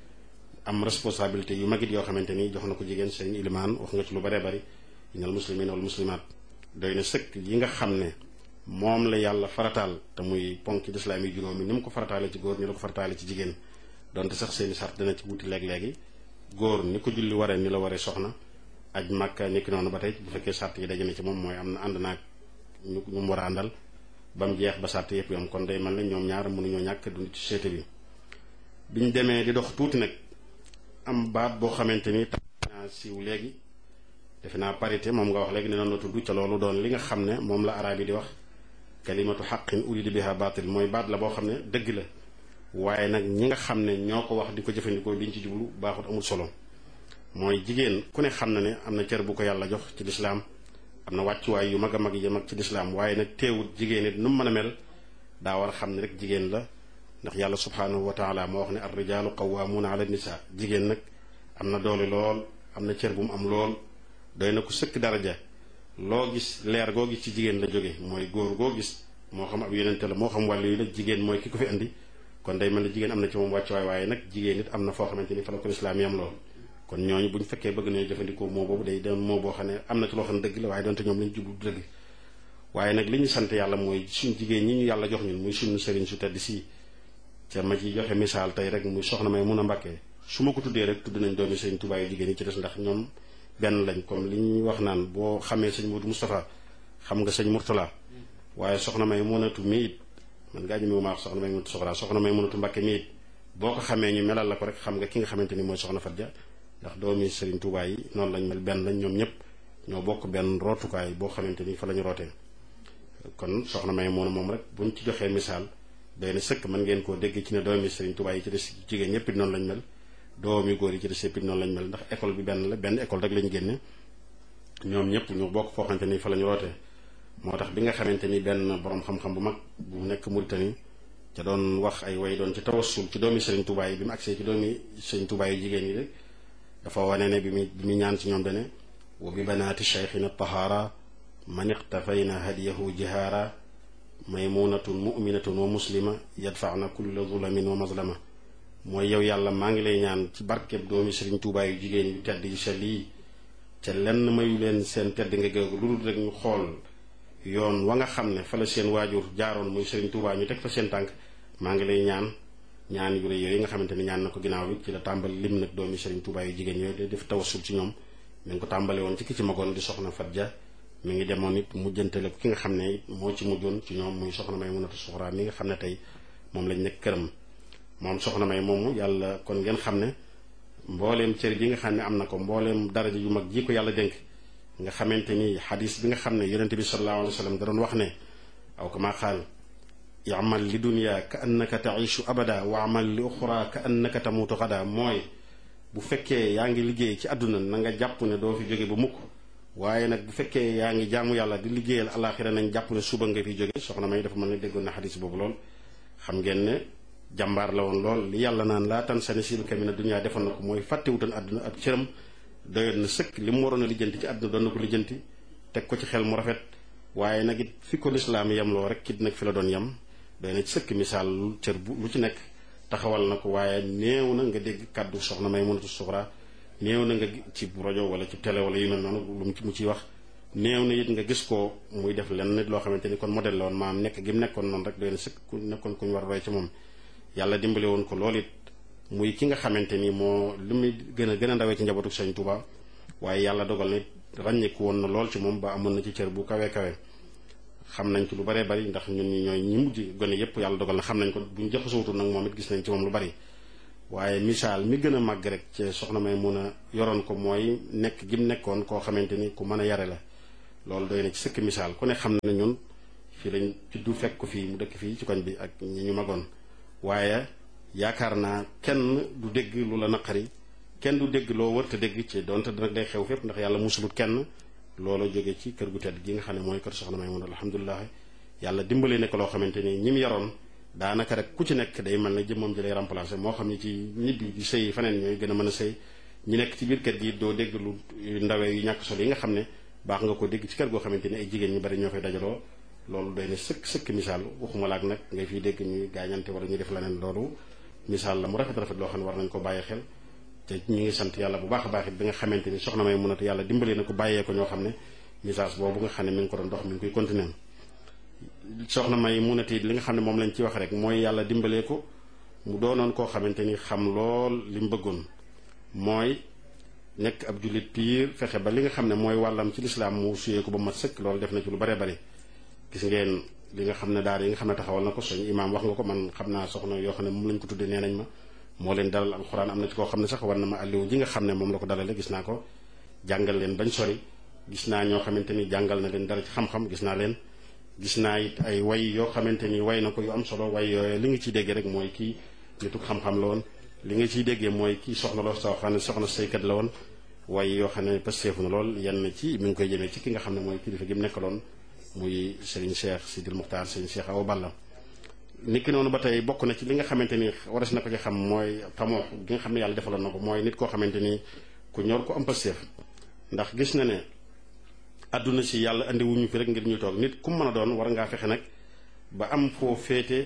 am responsabilité yu magit yoo xamante ni jox na ko jigéen sëriñ Ilimaan wax nga ci lu baree bari innal muslimina wal muslimaat doy na sëkk yi nga xam ne moom la yàlla farataal te muy ponk ci lislaam yi juróomi ni mu ko farataale ci góor ni la ko farataale ci jigéen donte sax seeni sart dana ci wuti léeg-léegi góor ni ko julli waree ni la waree soxna aj Makka nekki noonu ba tey bu fekkee sart yi daje na ci moom mooy am na ànd naag ñu ñu mu war a àndal ba mu jeex ba sart yëpp yom kon day mel ne ñoom ñaar mënuñoo ñàkk dund ci société bi biñ demee di dox tuuti nag am baat boo xamante ni tax naa siiw léegi defe naa parité moom nga wax léegi ne noonu la tudd ca loolu doon li nga xam ne moom la araab yi di wax kalimatu xaqin urida biha baatil mooy baat la boo xam ne dëgg la waaye nag ñi nga xam ne ñoo ko wax di ko jëfandikoo liñ ci jublu baaxut amul solo mooy jigéen ku ne xam na ne am na cër bu ko yàlla jox ci lislaam am na wàccuwaay yu mag a mag yi mag ci lislaam waaye nag teewut jigéen it nu mu mën a mel daa war a xam ne rek jigéen la ndax yàlla subhaanahu wa taala moo wax ne ar rijaalu qawwaamuuna ala nisa jigéen nag am na doole lool am na cër bu mu am lool doy na ko sëkk daraja loo gis leer goo gis ci jigéen la jóge mooy góor goo gis moo xam ab yonente la moo xam wàllu yi la jigéen mooy ki ko fi indi kon day mel ne jigéen am na ci moom wàccuwaay waaye nag jigéen it am na foo xamante ni fa la ko lislaam yam lool kon ñooñu bu ñu fekkee bëgg nañu jëfandikoo moo boobu day doon moo boo xam ne am na ci loo xam ne dëgg la waaye doonte ñoom lañu jublu dëgg waaye nag li ñu sant yàlla mooy suñ jigéen ñi ñu yàlla jox ñun muy suñu sëriñ su tedd si ca ma ci joxe misaal tey rek muy soxna may mun a Mbàkke su ma ko tuddee rek tudd nañ doomi sëriñ Tuubaa yu jigéen yi ci des ndax ñoom benn lañ comme li ñuy wax naan boo xamee sëñ Modou Moustapha xam nga sëñ Mourtala waaye soxna may munatu mi it man ngaa ñu mi ma wax soxna may munatu soxra soxna may munatu Mbàkke mi it boo ko xamee ñu melal la ko rek xam nga ki nga xamante ni mooy soxna Fatja ndax doomi sëriñ Tuubaa yi noonu lañ mel benn lañ ñoom ñëpp ñoo bokk benn rootukaay boo xamante ni fa la ñu rootee kon soxna may mun a moom rek buñ ci joxee misaal doy na sëkk mën ngeen koo dégg ci ne doomi sëriñ Tuubaa yi ci des jigéen ñëpp it noonu lañ mel doomi góor yi ci des yëpp it noonu lañ mel ndax école bi benn la benn école rek lañ génne ñoom ñëpp ñu bokk foo xamante ni fa la ñu rootee moo tax bi nga xamante ni benn borom xam-xam bu mag bu nekk Mauritanie ca doon wax ay way doon ci tawassul ci doomi sëriñ Tuubaa yi bi mu agsee ci doomi sëriñ Tuubaa yi jigéen yi de dafa wane ne bi mu bi mu ñaan ci ñoom dane wa bi banaati cheikhina tahaara man iqtafayna hadiyahu jihaara maymunatun muminatun wa muslima yadfaana kulla zulamin wa mazlama mooy yow yàlla maa ngi lay ñaan ci barkeb doomi sëriñ Tuubaa yu jigéen yu tedd yu sell yi ca lenn mayu leen seen tedd nga géegu lu dul rek ñu xool yoon wa nga xam ne fa la seen waajur jaaroon muy sëriñ Tuubaa ñu teg fa seen tànk maa ngi lay ñaan ñaan yu rëy yooyu nga xamante ni ñaan na ko ginnaaw bi ci la tàmbali lim nag doomi sëriñ Tuubaa yu jigéen yooyu def tawassul ci ñoom mi ngi ko tàmbale woon ci ki ci magoon di soxna Fatja mi ngi demoon it mujjantale ko ki nga xam ne moo ci mujjoon ci ñoom muy soxna may munatu suxraa mi nga xam ne tey moom lañ nekk këram moom soxna may moomu yàlla kon ngeen xam ne mbooleem cër bi nga xam ne am na ko mbooleem daraja yu mag ji ko yàlla dénk nga xamante ni xadis bi nga xam ne yonente bi sallallahu alayhi wa sallam da doon wax ne aw kama qaal i'mal li dunya ka annaka taishu abada wa amal li uxra ka annaka tamutu xada mooy bu fekkee yaa ngi liggéey ci àdduna na nga jàpp ne doo fi jóge ba mukk waaye nag bu fekkee yaa ngi jaamu yàlla di liggéeyal alaxira nañ jàpp ne suba nga fi jóge soxna may dafa mën ne déggoon na xadis boobu lool xam ngeen ne jàmbaar la woon lool li yàlla naan laa tan sa nasiibaka mina dunya defoon na ko mooy fàttewutoon àdduna ab cëram doyoon na sëkk li mu waroon a lijjanti ci àdduna doon na ko lijjanti teg ko ci xel mu rafet waaye nag it fi ko lislaam yem loo rek kit nag fi la doon yem doy na ci sëkk misaal lu cër bu lu ci nekk taxawal na ko waaye néew na nga dégg kàddu soxna may munatu suxraa néew na nga ci rajo wala ci télé wala yu mel noonu lu mu ciy wax néew na it nga gis ko muy def lenn nit loo xamante ni kon modèle la woon maam nekk gi mu nekkoon noonu rek doy na sëkk ku nekkoon ku ñu war a roy ci moom yàlla dimbale woon ko loolu it muy ki nga xamante ni moo li muy gën a gën a ndawee ci njabootu Sëriñ Tuubaa waaye yàlla dogal na ràññeeku woon na lool ci moom ba amoon na ci cër bu kawe kawe xam nañ ci lu baree bari ndax ñun ñi ñooy ñi mujj gone yépp yàlla dogal na xam nañ ko buñ jaxasootu nag moom it gis nañ ci moom lu bari waaye misaal mi gën a màgg rek ci soxna may mun a yoroon ko mooy nekk gi mu nekkoon koo xamante ni ku mën a yare la loolu doy na ci sëkk misaal ku ne xam ne ñun fii lañ juddu fekk ko fii mu dëkk fii ci koñ bi ak ñi ñu magoon waaye yaakaar naa kenn du dégg lu la naqari kenn du dégg loo wërta dégg ci donte nag day xew fépp ndax yàlla musulut kenn loolu jóge ci kër gu tedd gi nga xam ne mooy kër soxna Maymuna alhamdulilah yàlla dimbale nekk loo xamante ni ñi mu yaroon daanaka rek ku ci nekk day mel ne jëmmam ji lay remplacer moo xam ne ci ñibbi di sëy faneen ñooy gën a mën a sëy ñi nekk ci biir kër gi doo dégg lu ndawee yu ñàkk solo yi nga xam ne baax nga ko dégg ci kër goo xamante ni ay jigéen ñu bari ñoo fay dajaloo loolu doy na sëkk sëkk misaal waxuma laak nag ngay fiy dégg ñuy gaañante wala ñuy def leneen loolu misaal la mu rafet rafet loo xam ne war nañ ko bàyyi xel te ñu ngi sant yàlla bu baax a baax it bi nga xamante ni soxna may mënatu yàlla dimbali na ko bàyyee ko ñoo xam ne message boobu nga xam ne mi ngi ko doon dox mi ngi koy continuer soxna may mënatu li nga xam ne moom lañ ci wax rek mooy yàlla dimbalee ko mu doonoon koo xamante ni xam lool li mu bëggoon mooy nekk ab jullit piir fexe ba li nga xam ne mooy wàllam ci lislaam mu suyee ko ba mat sëkk loolu def na ci lu bare bari gis ngeen li nga xam ne daara yi nga xam ne taxawal na ko sëñ imaam wax nga ko man xam naa soxna yoo xam ne moom lañ ko tuddee nee nañ ma moo leen dalal alxuraan am na ci koo xam ne sax war na ma àlliwu ji nga xam ne moom la ko dalale gis naa ko jàngal leen bañ sori gis naa ñoo xamante ni jàngal na leen dara ci xam-xam gis naa leen gis naa it ay way yoo xamante ni way na ko yu am solo way yooyu li nga ciy déggee rek mooy kii nitu xam-xam la woon li nga ciy déggee mooy kii soxna loo soo xam ne soxna saykat la woon way yoo xam ne pasteefu na lool yenn ci mi ngi koy jëmee ci ki nga xam ne mooy kilifa gi mu nekkaloon muy Serigne Cheikh Sidil Muxtaar Serigne Cheikh Awa Balla niki noonu ba tey bokk na ci li nga xamante ni waras na ko ci xam mooy tamoo gi nga xam ne yàlla defaloon na ko mooy nit koo xamante ni ku ñor ko am pasteef ndax gis na ne àdduna si yàlla andi wuñu fi rek ngir ñu toog nit ku mën a doon war ngaa fexe nag ba am foo féete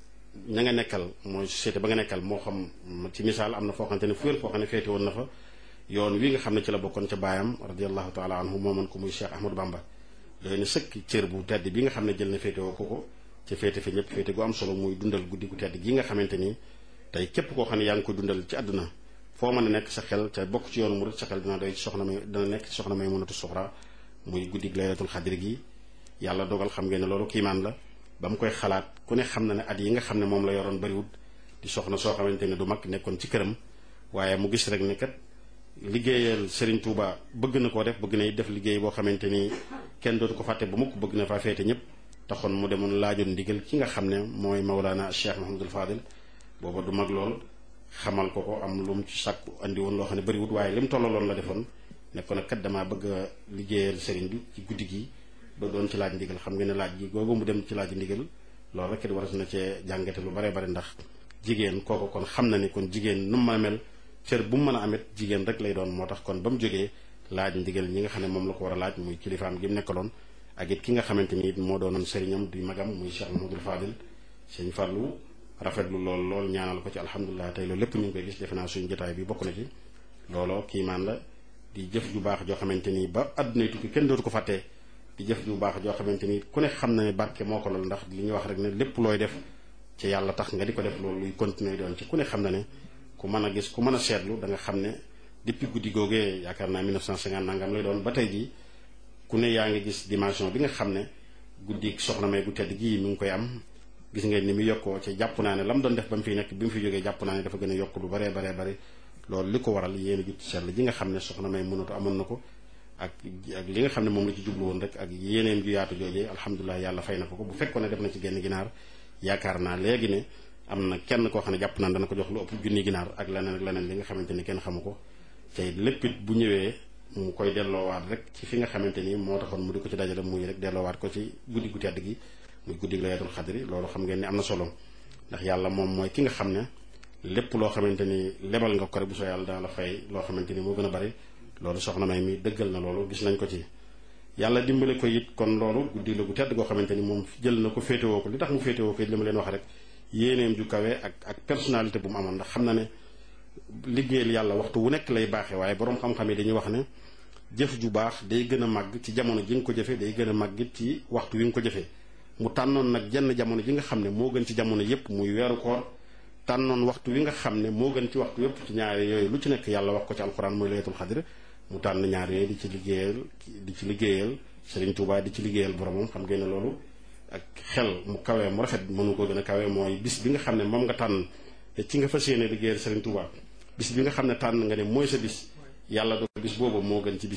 ña nga nekkal mooy société ba nga nekkal moo xam ci misaal am na foo xamante ne fu wér foo xam ne féete woon na fa yoon wi nga xam ne ci la bokkoon ca baayam radiallahu taala anhu mooman ko muy Cheikh Ahmadou Bamba doy na sëkk cër bu tedd bi nga xam ne jël na féete woo ko ko ci féete fi ñëpp féete gu am solo muy dundal guddi gu tedd gi nga xamante ni tey képp koo xam ne yaa ngi ko dundal ci àdduna foo mën a nekk sa xel te bokk ci yoonu murid sa xel dina doy ci soxna may dina nekk ci soxna may mënatu suxra muy guddi laylatul xadri gi yàlla dogal xam ngeen ne loolu kiimaan la ba mu koy xalaat ku ne xam na ne at yi nga xam ne moom la yoroon bariwut di soxna soo xamante ne du mag nekkoon ci këram waaye mu gis rek ne kat liggéeyal Serigne Touba bëgg na koo def bëgg na def liggéey boo xamante ni kenn dootu ko fàtte ba mukk bëgg na faa feete ñëpp taxoon mu demoon laajoon ndigal ki nga xam ne mooy Mawlana Cheikh Mahamadul Fadil booba du mag lool xamal ko ko am lu mu ci sàkku andi woon loo xam ne bariwut waaye li mu tollaloon la defoon nekkoon nag kat damaa bëgg a liggéeyal Serigne bi ci guddi gi ba doon ci laaj ndigal xam nga ne laaj gi googu mu dem ci laaj ndigal loolu rek it waras na cee jàngate lu bare bare ndax jigéen kooku kon xam na ni kon jigéen nu mu mën a mel cër bu mu mën a amit jigéen rek lay doon moo tax kon ba mu jógee laaj ndigal ñi nga xam ne moom la ko war a laaj muy kilifaam gi mu nekkaloon ak it ki nga xamante ni it moo doonoon sëriñam di magam muy Cheikh Mamadou Fadil sëñ Fallou rafetlu lool lool ñaanal ko ci alhamdulilah tey loolu lépp ñu ngi koy gis defe naa suñu jotaay bi bokk na ci looloo kiimaan la di jëf ju baax joo xamante ni ba àdduna tukki kenn dootu ko fàttee di jëf ju baax joo xamante ni ku ne xam na ne barke moo ko lool ndax li ñuy wax rek ne lépp looy def ci yàlla tax nga di ko def loolu luy continuer doon ci ku ne xam na ne ku mën a gis ku mën a seetlu da nga xam ne depuis guddi googee yaakaar naa mille neuf cent cinquante nangam lay doon ba tey jii ku ne yaa ngi gis dimension bi nga xam ne guddi soxna may gu tedd gii mi ngi koy am gis ngeen ni mu yokkoo ci jàpp naa ne la mu doon def ba mu fiy nekk bi mu fi jógee jàpp naa ne dafa gën a yokk lu baree baree bari loolu li ko waral yéen a jut seetlu ji nga xam ne soxna may mënatu amoon na ko ak ak li nga xam ne moom la ci jublu woon rek ak yeneen ju yaatu joojee alhamdulilah yàlla fay na ko ko bu fekkoon ne def na ci genn ginaar yaakaar naa léegi ne am na kenn koo xam ne jàpp naan dana ko jox lu ëpp junni ginaar ak leneen ak leneen li nga xamante ni kenn xamu ko te lépp it bu ñëwee mu koy delloowaat rek ci fi nga xamante ni moo taxoon mu di ko ci dajale muy rek delloowaat ko ci guddi gu tedd gi muy guddi laylatul xadri loolu xam ngeen ni am na solo ndax yàlla moom mooy ki nga xam ne lépp loo xamante ni lebal nga ko rek bu soo yàlla dana la fay loo xamante ni moo gën a bari loolu soxna may mi dëggal na loolu gis nañ ko ci yàlla dimbale ko it kon loolu guddi la gu tedd goo xamante ni moom jël na ko féetewoo ko li tax mu féetewoo ko it li ma leen wax rek yéeneem ju kawe ak ak personnalité bu mu amoon ndax xam na ne liggéeyal yàlla waxtu wu nekk lay baaxee waaye boroom xam-xam yi dañuy wax ne jëf ju baax day gën a màgg ci jamono ji nga ko jëfee day gën a màgg ci waxtu wi nga ko jëfee mu tànnoon nag jenn jamono ji nga xam ne moo gën ci jamono yépp muy weeru koor tànnoon waxtu wi nga xam ne moo gën ci waxtu yépp ci ñaari yooyu lu ci nekk yàlla wax ko ci alxuraan mooy laylatul xadr mu tànn ñaar yooyu di ci liggéeyal di ci liggéeyal Serigne Touba di ci liggéeyal boromam xam ngeen ne loolu ak xel mu kawee mu rafet mënu ko gën a kawee mooy bis bi nga xam ne moom nga tànn te ci nga fas yéene liggéeyal Serigne Touba bis bi nga xam ne tànn nga ne mooy sa bis yàlla do bis boobu moo gën ci bis yépp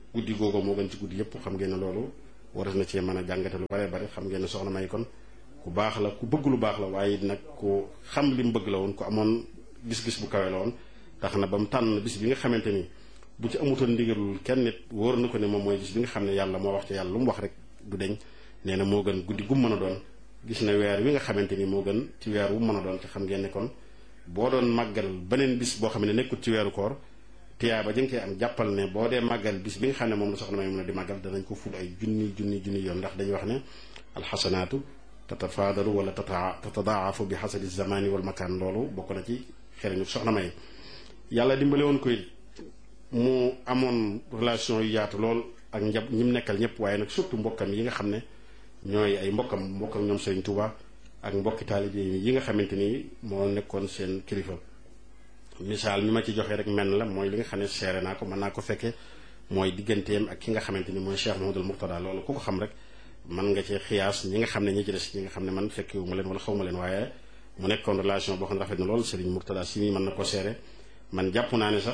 guddi googu moo gën ci guddi yëpp xam ngeen ne loolu waras na cee mën a jàngate lu bare bare xam ngeen ne soxna May kon ku baax la ku bëgg lu baax la waaye it nag ku xam li mu bëgg la woon ku amoon gis-gis bu kawe la woon tax na ba mu tànn bis bi nga xamante ni bu ci amutoon ndigalul kenn nit wóor na ko ne moom mooy bis bi nga xam ne yàlla moo wax ci yàlla lu mu wax rek du deñ nee na moo gën guddi gu mu mën a doon gis na weer wi nga xamante ni moo gën ci weer wu mën a doon te xam ngeen ne kon boo doon màggal beneen bis boo xam ne nekkul ci weeru koor tiyaa ba jëng koy am jàppal ne boo dee màggal bis bi nga xam ne moom la soxna May mën a di màggal danañ ko ful ay junni junni junni yoon ndax dañuy wax ne alxasanaatu tatafaadalu wala tatadaafu bi xasadi zamani wal makaan loolu bokk na ci xereñu soxna May yàlla dimbale woon koy mu amoon relation yu yaatu lool ak njab ñi mu nekkal ñëpp waaye nag surtout mbokkam yi nga xam ne ñooy ay mbokkam mbokkam ñoom Serigne Touba ak mbokki taalibe yi nga xamante ni moo nekkoon seen kilifa misaal mi ma ci joxee rek menn la mooy li nga xam ne seere naa ko mën naa ko fekke mooy digganteem ak ki nga xamante ni mooy Cheikh Mouhamadoul Mourtada loolu ku ko xam rek mën nga cee xiyaas ñi nga xam ne ñi ci des ñi nga xam ne man fekkewu ma leen wala xaw ma leen waaye mu nekkoon relation boo xam ne rafet na lool Serigne Mourtada si mii mën na ko seere man jàpp naa ne sax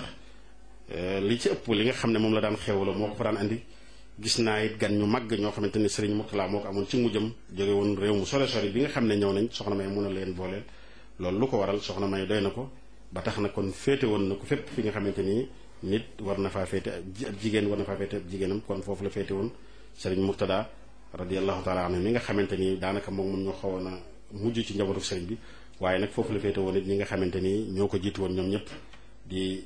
li ci ëpp li nga xam ne moom la daan xewlo moo ko fa daan andi gis naa it gan ñu màgg ñoo xamante ni Serigne Mourtada moo ko amoon ci mujjam jóge woon réew mu sore sore bi nga xam ne ñëw nañ soxna May mun a leen booleel loolu lu ko waral soxna May doy na ko ba tax na kon féete woon na ko fépp fi nga xamante ni nit war na faa féete ab jigéen war na faa féete ab jigéenam kon foofu la féete woon Serigne Mourtada radiyallahu taala anhu mi nga xamante ni daanaka moom moom ñoo xawoon a mujj ci njabootu Serigne bi waaye nag foofu la féete woon it ñi nga xamante ni ñoo ko jiitu woon ñoom ñëpp di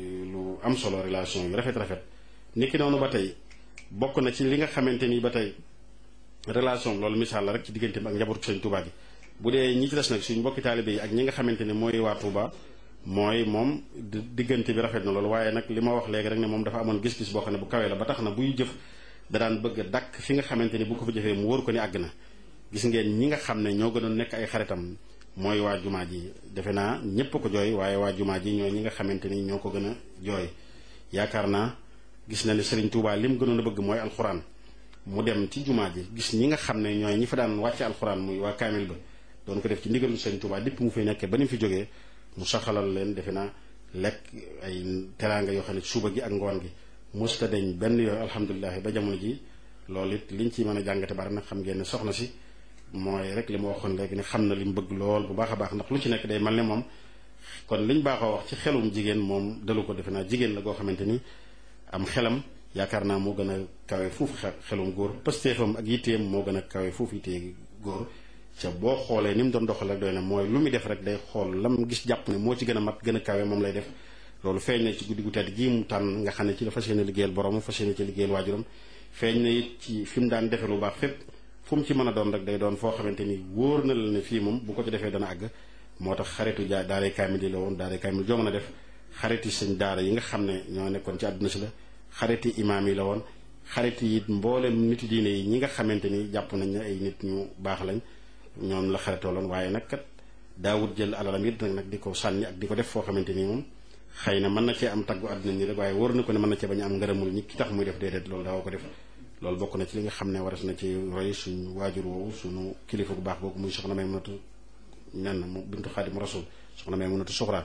lu am solo relation yu rafet rafet niki noonu ba tey bokk na ci li nga xamante ni ba tey relation loolu misaal la rek ci diggante bi ak njabootu Serigne Touba gi bu dee ñi ci des nag suñ mbokki taalibe yi ak ñi nga xamante ni mooy waa Touba mooy moom diggante bi rafet na loolu waaye nag li ma wax léegi rek ne moom dafa amoon gis-gis boo xam ne bu kawee la ba tax na buy jëf da daan bëgg a dàkk fi nga xamante ni bu ko fa jëfee mu wóor ko ni àgg na gis ngeen ñi nga xam ne ñoo gënoon nekk ay xaritam mooy waa jumaa ji defe naa ñépp ko jooy waaye waa jumaa ji ñooy ñi nga xamante ni ñoo ko gën a jooy yaakaar naa gis na ne Serigne Touba lim gënoon a bëgg mooy alxuraan mu dem ci jumaa ji gis ñi nga xam ne ñooy ñi fa daan wàcce alxuraan muy waa kaamil ba doon ko def ci ndigalu Serigne Touba dipp mu fay nekkee ba ni mu fi jógee mu saxalal leen defe naa lekk ay teraanga yoo xam ne suba gi ak ngoon gi musta deñ benn yooyu alhamdulilah ba jamono ji loolu it liñ ci mën a jàngate bari nag xam ngeen ne soxna si mooy rek li ma waxoon léegi ne xam na li mu bëgg lool bu baax a baax ndax lu ci nekk day mel ne moom kon liñ baaxoo wax ci xelum jigéen moom dalu ko defe naa jigéen la goo xamante ni am xelam yaakaar naa moo gën a kawe fuufu xelum góor pëstéefam ak yitteem moo gën a kawe fuufu yittee góor ca boo xoolee ni mu doon doxal rek doy na mooy lu muy def rek day xool lam gis jàpp ne moo ci gën a mat gën a kawe moom lay def loolu feeñ na ci guddi gu tedd gii mu tànn nga xam ne ci la fas yéene liggéeyal borom fas yéene ci liggéeyal waajuram feeñ na it ci fi mu daan defe lu baax fépp fu mu ci mën a doon rek day doon foo xamante ni wóor na la ne fii moom bu ko ci defee dana àgg moo tax xaritu jaa daaray kaamil yi la woon daaray kaamil joo mën a def xariti sëñ daara yi nga xam ne ñoo nekkoon ci àdduna si la xariti imaam yi la woon xariti it mboolem nit diine yi ñi nga xamante ni jàpp nañ ne ay nit ñu baax lañ ñoom la xaritoo loon waaye nag kat daawut jël alalam it nag di ko sànni ak di ko def foo xamante ni moom xëy na mën na cee am taggu àdduna ni rek waaye wóor na ko ne mën na cee bañ a am ngërëmul ñi ki tax muy def déedéet loolu daaw ko def loolu bokk na ci li nga xam ne waras na ci roy suñu waajur woowu suñu kilifa gu baax googu muy soxna may mënatu ñan mu bintu xaadim rasul soxna may mënatu suxra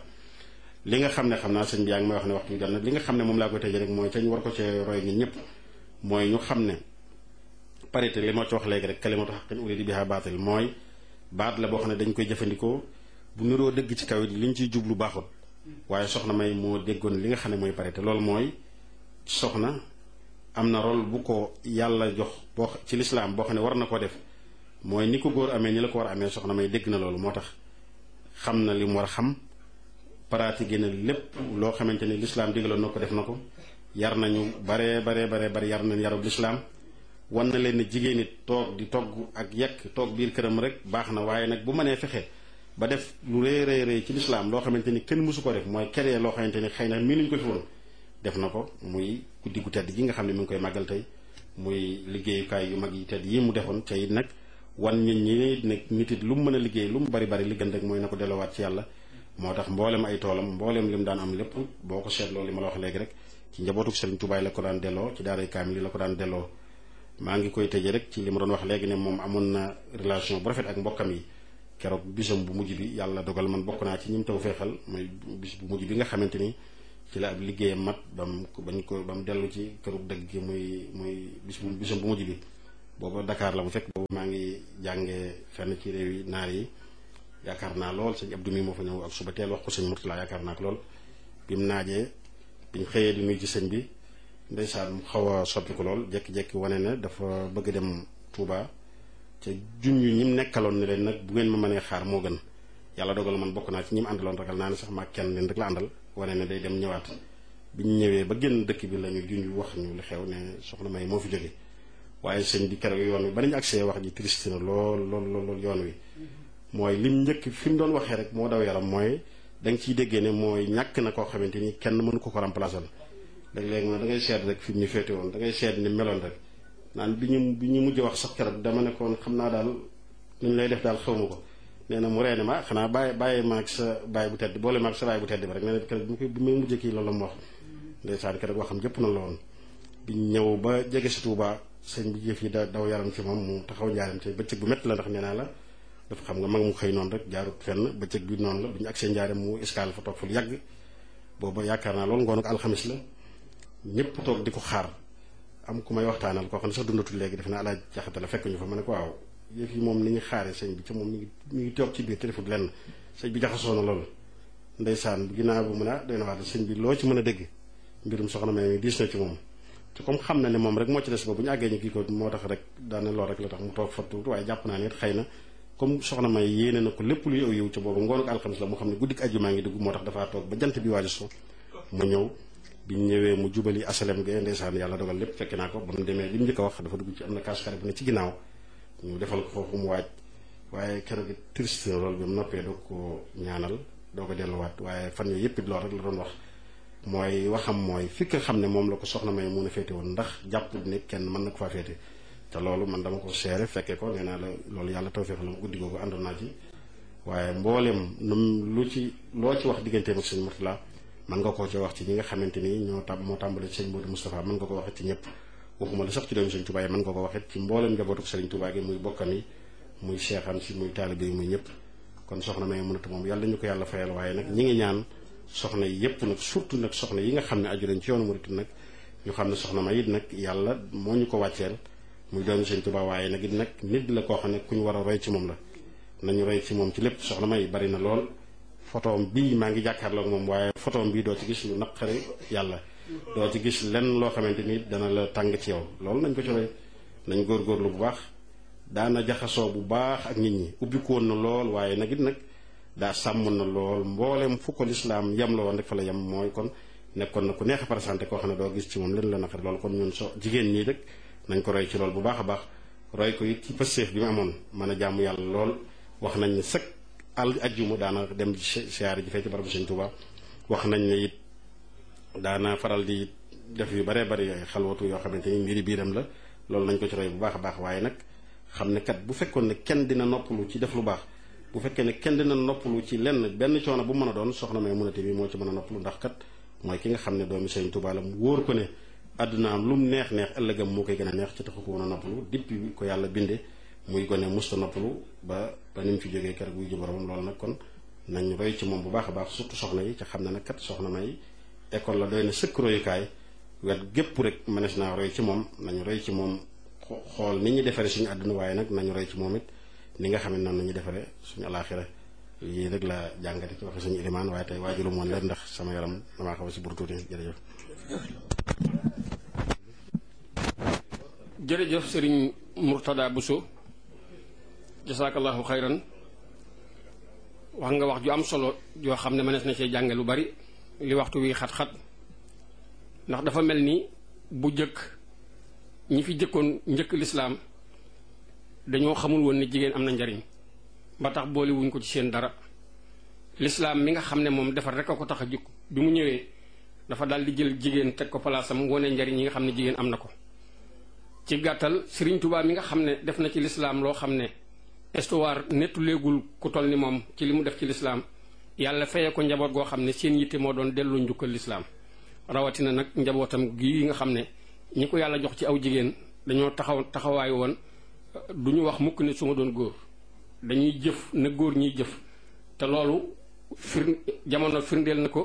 li nga xam ne xam naa sëñ bi yaa ngi may wax ne waxtu bi jot na li nga xam ne moom laa koy tëjee rek mooy te ñu war ko cee roy ñun ñëpp mooy ñu xam ne parité li ma ci wax léegi rek kalimatu haqqin urida biha baatil mooy baat la boo xam ne dañ koy jëfandikoo bu niroo dëgg ci kaw it li ñu ciy jublu baaxul waaye soxna may moo déggoon li nga xam ne mooy parité loolu mooy soxna am na rôle bu ko yàlla jox boo ci lislaam boo xam ne war na ko def mooy ni ko góor amee ni la ko war a amee soxna may dégg na loolu moo tax xam na li mu war a xam pratiqué na lépp loo xamante ni lislaam digaloon na ko def na ko yar nañu baree baree baree bari yar nañ yarub lislaam wan na leen ne jigéen it toog di togg ak yekk toog biir këram rek baax na waaye nag bu mënee fexe ba def lu rëy rëy rëy ci lislaam loo xamante ni kenn mësu ko def mooy keree loo xamante ni xëy na mii nuñ ko fi woon def na ko muy guddi gu tedd gi nga xam ne mi ngi koy màggal tey muy liggéeyukaay yu mag yi tedd yi mu defoon ca it nag wan nit ñi nag nit it lu mu mën a liggéey lu mu bari bari li gën rek mooy na ko delloowaat ci yàlla moo tax mboolem ay toolam mboolem li mu daan am lépp boo ko seetloo li ma la wax léegi rek ci njabootu Serigne Touba la ko daan delloo ci daaray kaamil li la ko daan delloo maa ngi koy tëjee rek ci li ma doon wax léegi ne moom amoon na relation bu rafet ak mbokkam yi keroog bisam bu mujj bi yàlla dogal man bokk naa ci ñim taw feexal mooy bis bu mujj bi nga xamante ni ci la ab liggéeyam mat ba mu bañ ko ba mu dellu ci këru dëgg gi muy muy bis bu bisam bu mujj bi booba Dakar la bu fekk boobu maa ngi jàngee fenn ci réew yi naar yi yaakaar naa lool sëñ Abdou mi moo fa ñëw ak suba teel wax ko sëñ Murtala yaakaar naa ko lool bi mu naajee biñ xëyee di nuyu ci sëñ bi ndeysaan mu xaw a soppi ko lool jekki-jekki wane ne dafa bëgg dem Touba ca junj ñi mu nekkaloon ne leen nag bu ngeen ma mënee xaar moo gën yàlla dogal man bokk naa ci ñi mu àndaloon ragal naa ne sax maa kenn leen rek la àndal wane ne day dem ñëwaat bi ñu ñëwee ba génn dëkk bi la ñu junj wax ñu li xew ne soxna May moo fi jóge waaye sëñ bi keroog yoon wi ba nañu agsee wax ji triste na lool lool lool yoon wi mooy lim njëkk fi mu doon waxee rek moo daw yaram mooy da nga ciy déggee ne mooy ñàkk na koo xamante ni kenn mënu ko ko remplacer léeg-léeg ma da ngay seet rek fi mu ñu féete woon da ngay seet ni meloon rek naan bi ñu bi ñu mujj wax sax keroog dama ne koon xam naa daal nu ñu lay def daal xaw ma ko nee na mu reene ma xanaa bàyyi bàyyi maag sa bàyyi bu tedd boole maag sa bàyyi bu tedd bi rek nee na keroog bi mu koy bi muy mujjee kii loolu la mu wax ndeysaan keroog waxam jëpp na la woon bi ñëw ba jege si Touba sëñ bi jëf yi da daw yaram ci moom mu taxaw njaaram te bëccëg bu métti la ndax nee naa la dafa xam nga mag mu xëy noonu rek jaarut fenn bëccëg bi noonu la bi ñu agsee njaaram mu escale fa toog fa lu yàgg booba yaakaar naa loolu ngoon ak alxamis la ñëpp toog di ko xaar am ku may waxtaanal koo xam ne sax dundatul léegi def naa alaaj jaxate la fekk ñu fa ma ne ko waaw yëf yi moom ni ñu xaaree sëñ bi ca moom mi ngi mi ngi toog ci biir te defut lenn sëñ bi jaxasoo na loolu ndeysaan ginnaaw bu mu ne ah doy na waat sëñ bi loo ci mën a dégg mbirum soxna May mi diis na ci moom te comme xam na ne moom rek moo ci des ba bu ñu àggee ñu kii ko moo tax rek daane lool rek la tax mu toog fattu waaye jàpp naa ne xëy na comme soxna May yéene na ko lépp luy aw yiw ca boobu ngoonu ak alxamis la mu xam ne guddik àjjuma ngi dugg moo tax dafaa toog ba jant bi waaju so mu ñëw bi ñu ñëwee mu jubali asalem ga ndeysaan yàlla dogal lépp fekk naa ko ba mu demee li mu njëkk a wax dafa dugg ci am na kaas xare bu ne ci ginnaaw ñu defal ko foofu mu waaj waaye keroog triste na loolu bi mu noppee doo ko ñaanal doo ko delluwaat waaye fan yooyu yëpp it loolu rek la doon wax mooy waxam mooy fi nga xam ne moom la ko soxna May mun a féete woon ndax jàpp ne kenn mën na ko faa féete te loolu man dama ko seere fekkee ko nee naa la loolu yàlla tawfeex la guddi googu àndoon naa ci waaye mboolem num lu ci loo ci wax digganteem ak sëñ Murtala mën nga koo ci wax ci ñi nga xamante ni ñoo tam moo tàmbale ci sëñ Modou Moustapha mën nga ko waxit ci ñëpp waxuma la sax ci doomu sëñ Touba yi mën nga ko waxit ci mboolem njabootu sëriñ Touba gi muy bokkam yi muy seexam si muy taalibe yi muy ñëpp kon soxna May mënatu moom yàlla ñu ko yàlla fayal waaye nag ñi ngi ñaan soxna yi yëpp nag surtout nag soxna yi nga xam ne aju nañ ci yoonu murit nag ñu xam ne soxna May it nag yàlla moo ñu ko wàcceel muy doomu sëñ Touba waaye nag it nag nit la koo xam ne ku ñu war a roy ci moom la nañu roy ci moom ci lépp soxna May bari na lool photoom bii maa ngi jàkkaarloo ak moom waaye photoom bii doo ci gis lu naqari yàlla doo ci gis lenn loo xamante ni dana la tàng ci yow loolu nañ ko ci roy nañ góorgóorlu bu baax daana jaxasoo bu baax ak nit ñi ubbiku woon na lool waaye nag it nag daa sàmmoon na lool mboolem fu ko lislaam yem la woon rek fa la yem mooy kon nekkoon na ku neex a présenté koo xam ne doo gis ci moom leen la naqari loolu kon ñun so jigéen ñii rek nañ ko roy ci lool bu baax a baax roy ko it ci pësteef bi mu amoon mën a jaamu yàlla lool wax nañ ne sëkk al ajjuma daana dem siyaare ji fee ci barabu sëñ Touba wax nañ ne it daana faral di def yu baree bari xalwatu yoo xamante ni mbiri biiram la loolu nañ ko ci roy bu baax a baax waaye nag xam ne kat bu fekkoon ne kenn dina noppalu ci def lu baax bu fekkee ne kenn dina noppalu ci lenn benn coono bu mën a doon soxna May munate bi moo ci mën a noppalu ndax kat mooy ki nga xam ne doomi sëñ Touba la mu wóor ko ne àdduna am lu mu neex neex ëllëgam moo koy gën a neex ci taxu ko woon a noppalu depuis ko yàlla binde muy gone musta noppalu ba ba ni mu fi jógee keroog wuy ji boromam loolu nag kon nañ roy ci moom bu baax a baax surtout soxna yi ca xam ne nag kat soxna May école la doy na sëkk royukaay wet gépp rek mënees naa roy ci moom nañu roy ci moom xool ni ñu defaree suñu àdduna waaye nag nañu roy ci moom it ni nga xam ne noonu nañu defaree suñu alaaxira yii rek la jàngate ci waxe suñu ilimaan waaye tey waajulu moon leen ndax sama yaram damaa xaw a si bur tuuti jërëjëf jërëjëf sëriñ Murtada Bousso jasaakallahu xayran wax nga wax ju am solo joo xam ne mënees na cee jànge lu bari li waxtu wi xat-xat ndax dafa mel ni bu jëkk ñi fi jëkkoon njëkk lislaam dañoo xamul woon ni jigéen am na njariñ ba tax boole wuñ ko ci seen dara lislaam mi nga xam ne moom defar rek a ko tax a jukk bi mu ñëwee dafa daal di jël jigéen teg ko palaasam wone njariñ yi nga xam ne jigéen am na ko ci gàttal Sëriñ Tuubaa mi nga xam ne def na ci lislaam loo xam ne histoire nettu léegul ku toll ni moom ci li mu def ci lislaam yàlla feye ko njaboot goo xam ne seen yitte moo doon delloo njukkal lislaam rawatina nag njabootam gii nga xam ne ñi ko yàlla jox ci aw jigéen dañoo taxaw taxawaay woon du ñu wax mukk ne su ma doon góor dañuy jëf na góor ñiy jëf te loolu fir jamono firndeel na ko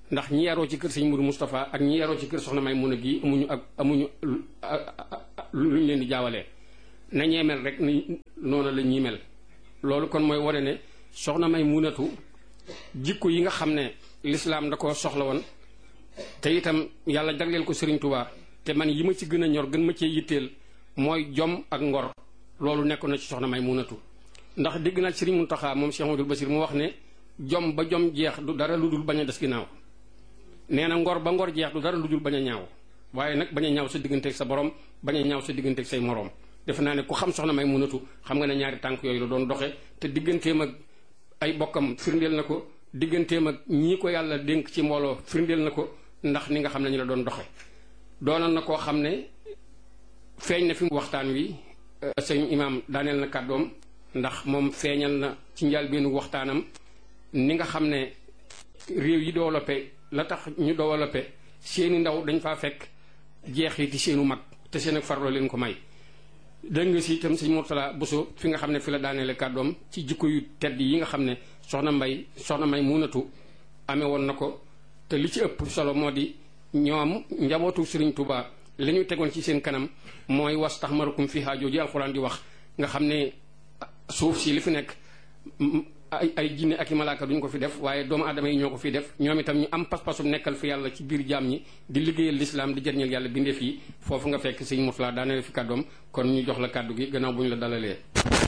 ndax ñi yaroo ci kër sëñ Mourou Moustapha ak ñi yaroo ci kër soxna May Muna gi amuñu ak amuñu luñ leen di jaawalee na ñee mel rek ni noonu la ñuy mel. loolu kon mooy wane ne soxna May Munatu jikko yi nga xam ne lislaam da koo soxla woon te itam yàlla jagleel ko Serigne Touba te man yi ma ci gën a ñor gën ma cee yitteel mooy jom ak ngor loolu nekkoon na ci soxna May Munatu ndax dégg naa Serigne Mountakha moom Cheikh Amadou Bassir mu wax ne jom ba jom jeex du dara lu dul bañ a des ginnaaw nee na ngor ba ngor jeex du dara lu dul bañ a ñaaw waaye nag bañ a ñaaw sa digganteeg sa borom bañ a ñaaw sa digganteeg say moroom defe naa ne ku xam soxna May Munatu xam nga ne ñaari tànk yooyu la doon doxe te digganteem ak ay bokkam firndeel na ko digganteem ak ñii ko yàlla dénk ci mbooloo firndeel na ko ndax ni nga xam ne ñu la doon doxe doonoon na koo xam ne feeñ na fi waxtaan wi sëñ imaam daaneel na kàddoom ndax moom feeñal na ci njëlbéenu waxtaanam ni nga xam ne réew yi développé la tax ñu développé seeni ndaw dañ faa fekk jeexiti seenu mag te seen ak farloo leen ko may dégg nga si itam sëñ Mourtala Bousso fi nga xam ne fi la daaneele kàddoom ci jikko yu tedd yi nga xam ne soxna Mbay soxna May Munatu amee woon na ko te li ci ëpp solo moo di ñoom njabootu Serigne Touba li ñu tegoon ci seen kanam mooy was tax marukum fi haajoo ji alxuraan di wax nga xam ne suuf si li fi nekk ay ay jinne ak i malaaka duñ ko fi def waaye doomu aadama yi ñoo ko fi def ñoom itam ñu am pas-pasum nekkal fi yàlla ci biir jaam ñi di liggéeyal lislaam di jëriñal yàlla bindeef yi foofu nga fekk sëñ Mourtala daaneel fi kàddoom kon ñu jox la kàddu gi gannaaw bu ñu la dalalee.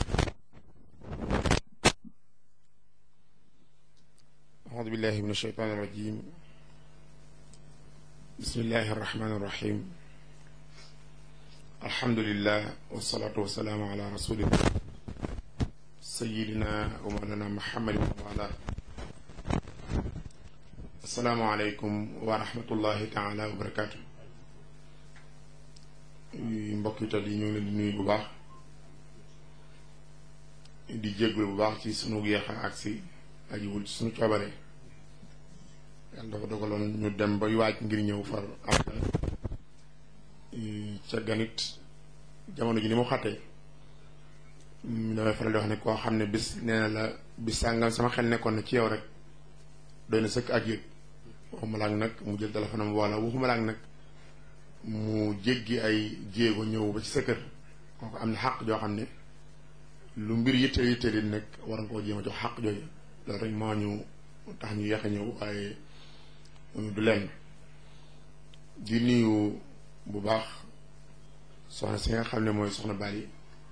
aoudu billahi min ashaytaani irrajim bismillahi arrahmani irrahim alhamdulillah wasalaatu wasalaamu ala rasulillah sayidina wa mawlana muhammadin wa ala assalaamu aleykum wa rahmatullahi taala wa barakaatu mbokk yi tal yi ñu ngi leen di nuyu bu baax di jégglu bu baax ci sunu yeexa agsi ajiwul ci sunu coobare yàlla dafa dogaloon ñu dem bay waaj ngir ñëw far am ca ganit jamono ji ni mu xattee damay faral di wax ne koo xam ne bis nee na la bis sàngam sama xel nekkoon na ci yow rek doy na sëkk ak yëg waxuma laak nag mu jël téléphone am wala waxuma laak nag mu jéggi ay jéego ñëw ba ci sa kër kooku am na xàq joo xam ne lu mbir yitte yitte di nekk war nga koo jéem a jox xàq jooju loolu rek moo ñu tax ñu yéex a ñëw waaye du lenn di nuyu bu baax soxna si nga xam ne mooy soxna Bali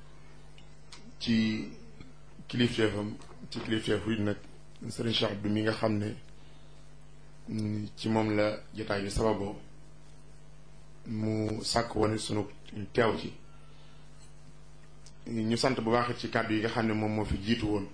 ci kilifteefam ci kilifteefu it nag Serigne Cheikh Abdou mi nga xam ne ci moom la jotaay bi sababoo mu sàkk woon sunu teew ci ñu sant bu baax ci kàddu yi nga xam ne moom moo fi jiitu woon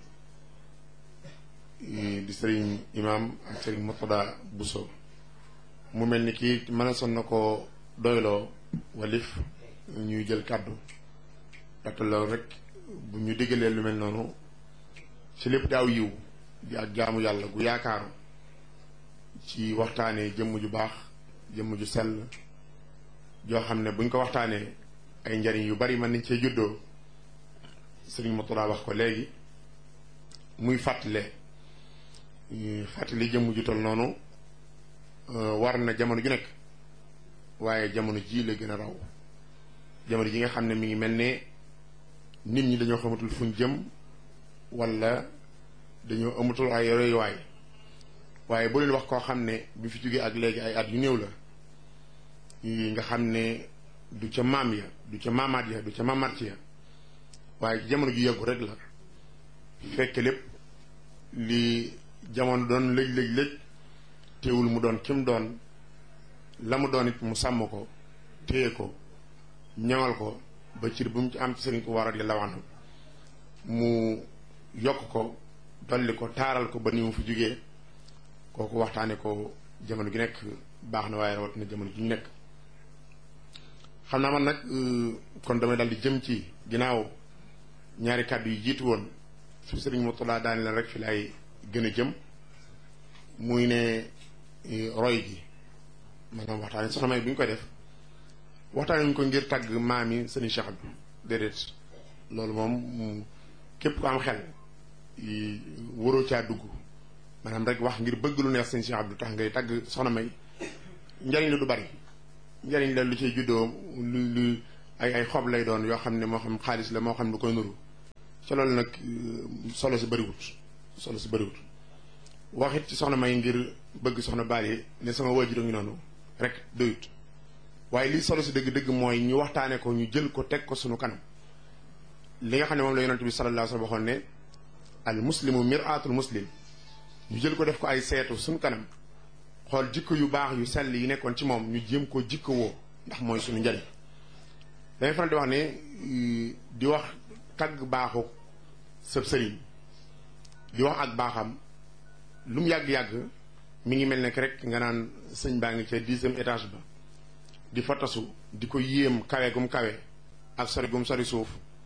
di Serigne Imam ak Serigne Mourtada Bousso mu mel ni kii mën a son na ko doyloo walif ñuy jël kàddu ndaxte loolu rek bu ñu diggalee lu mel noonu ci lépp daaw yiw di ak jaamu yàlla gu yaakaaru ci waxtaanee jëmm ju baax jëmm ju sell joo xam ne buñ ko waxtaanee ay njariñ yu bari mën nañ cee juddoo Serigne Mourtada wax ko léegi muy fàttale fàttali jëmm ju tol noonu war na jamono ju nekk waaye jamono ji la gën a raw jamono ji nga xam ne mi ngi mel ne nit ñi dañoo xamatul fuñ jëm wala dañoo amatul ay royuwaay waaye boo leen wax koo xam ne bi fi jógee ak léegi ay at yu néew la nga xam ne du ca maam ya du ca maamaat ya du ca maamaat ya waaye jamono ju yàggu rek la fekk lépp li jamono doon lëj lëj lëj teewul mu doon kim doon la mu doon it mu sàmm ko téye ko ñaŋal ko ba cir bu mu ci am ci Sëriñ Tuubaa radiyallaahu anhu mu yokk ko dolli ko taaral ko ba ni mu fi jógee kooku waxtaane ko jamono gi nekk baax na waaye rawat na jamono ji ñu nekk xam naa man nag kon damay dal di jëm ci ginnaaw ñaari kàddu yi jiitu woon su Sëriñ Mourtada daani la rek fi lay gën a jëm muy ne roy gi maanaam waxtaane soxna May bi ñu koy def waxtaane ñu ko ngir tàgg maam yi Sëriñ Cheikh bi déedéet loolu moom képp ku am xel waroo caa dugg maanaam rek wax ngir bëgg lu neex sëñ Cheikh Abdou tax ngay tagg soxna May njariñ la du bari njariñ la lu ciy juddoo lu lu ay ay xob lay doon yoo xam ne moo xam xaalis la moo xam lu koy nuru ca loolu nag solo si bëriwut solo si bëriwut waxit ci soxna May ngir bëgg soxna Bally ne sama waajur a ngi noonu rek doyut waaye lii solo si dëgg-dëgg mooy ñu waxtaane ko ñu jël ko teg ko sunu kanam li nga xam ne moom la yonent bi sallallahu alayhi wa sallam waxoon ne al muslimu mir'atul muslim ñu jël ko def ko ay seetu suñu kanam xool jikko yu baax yu sell yi nekkoon ci moom ñu jéem ko jikko woo ndax mooy suñu njariñ dañuy faral di wax ne di wax tagg baaxu sëb sëriñ di wax ak baaxam lu mu yàgg-yàgg mi ngi mel ne rek nga naan sëñ baa ngi ca dixième étage ba di fa tasu di ko yéem kawe gum kawe ak sori gum sori suuf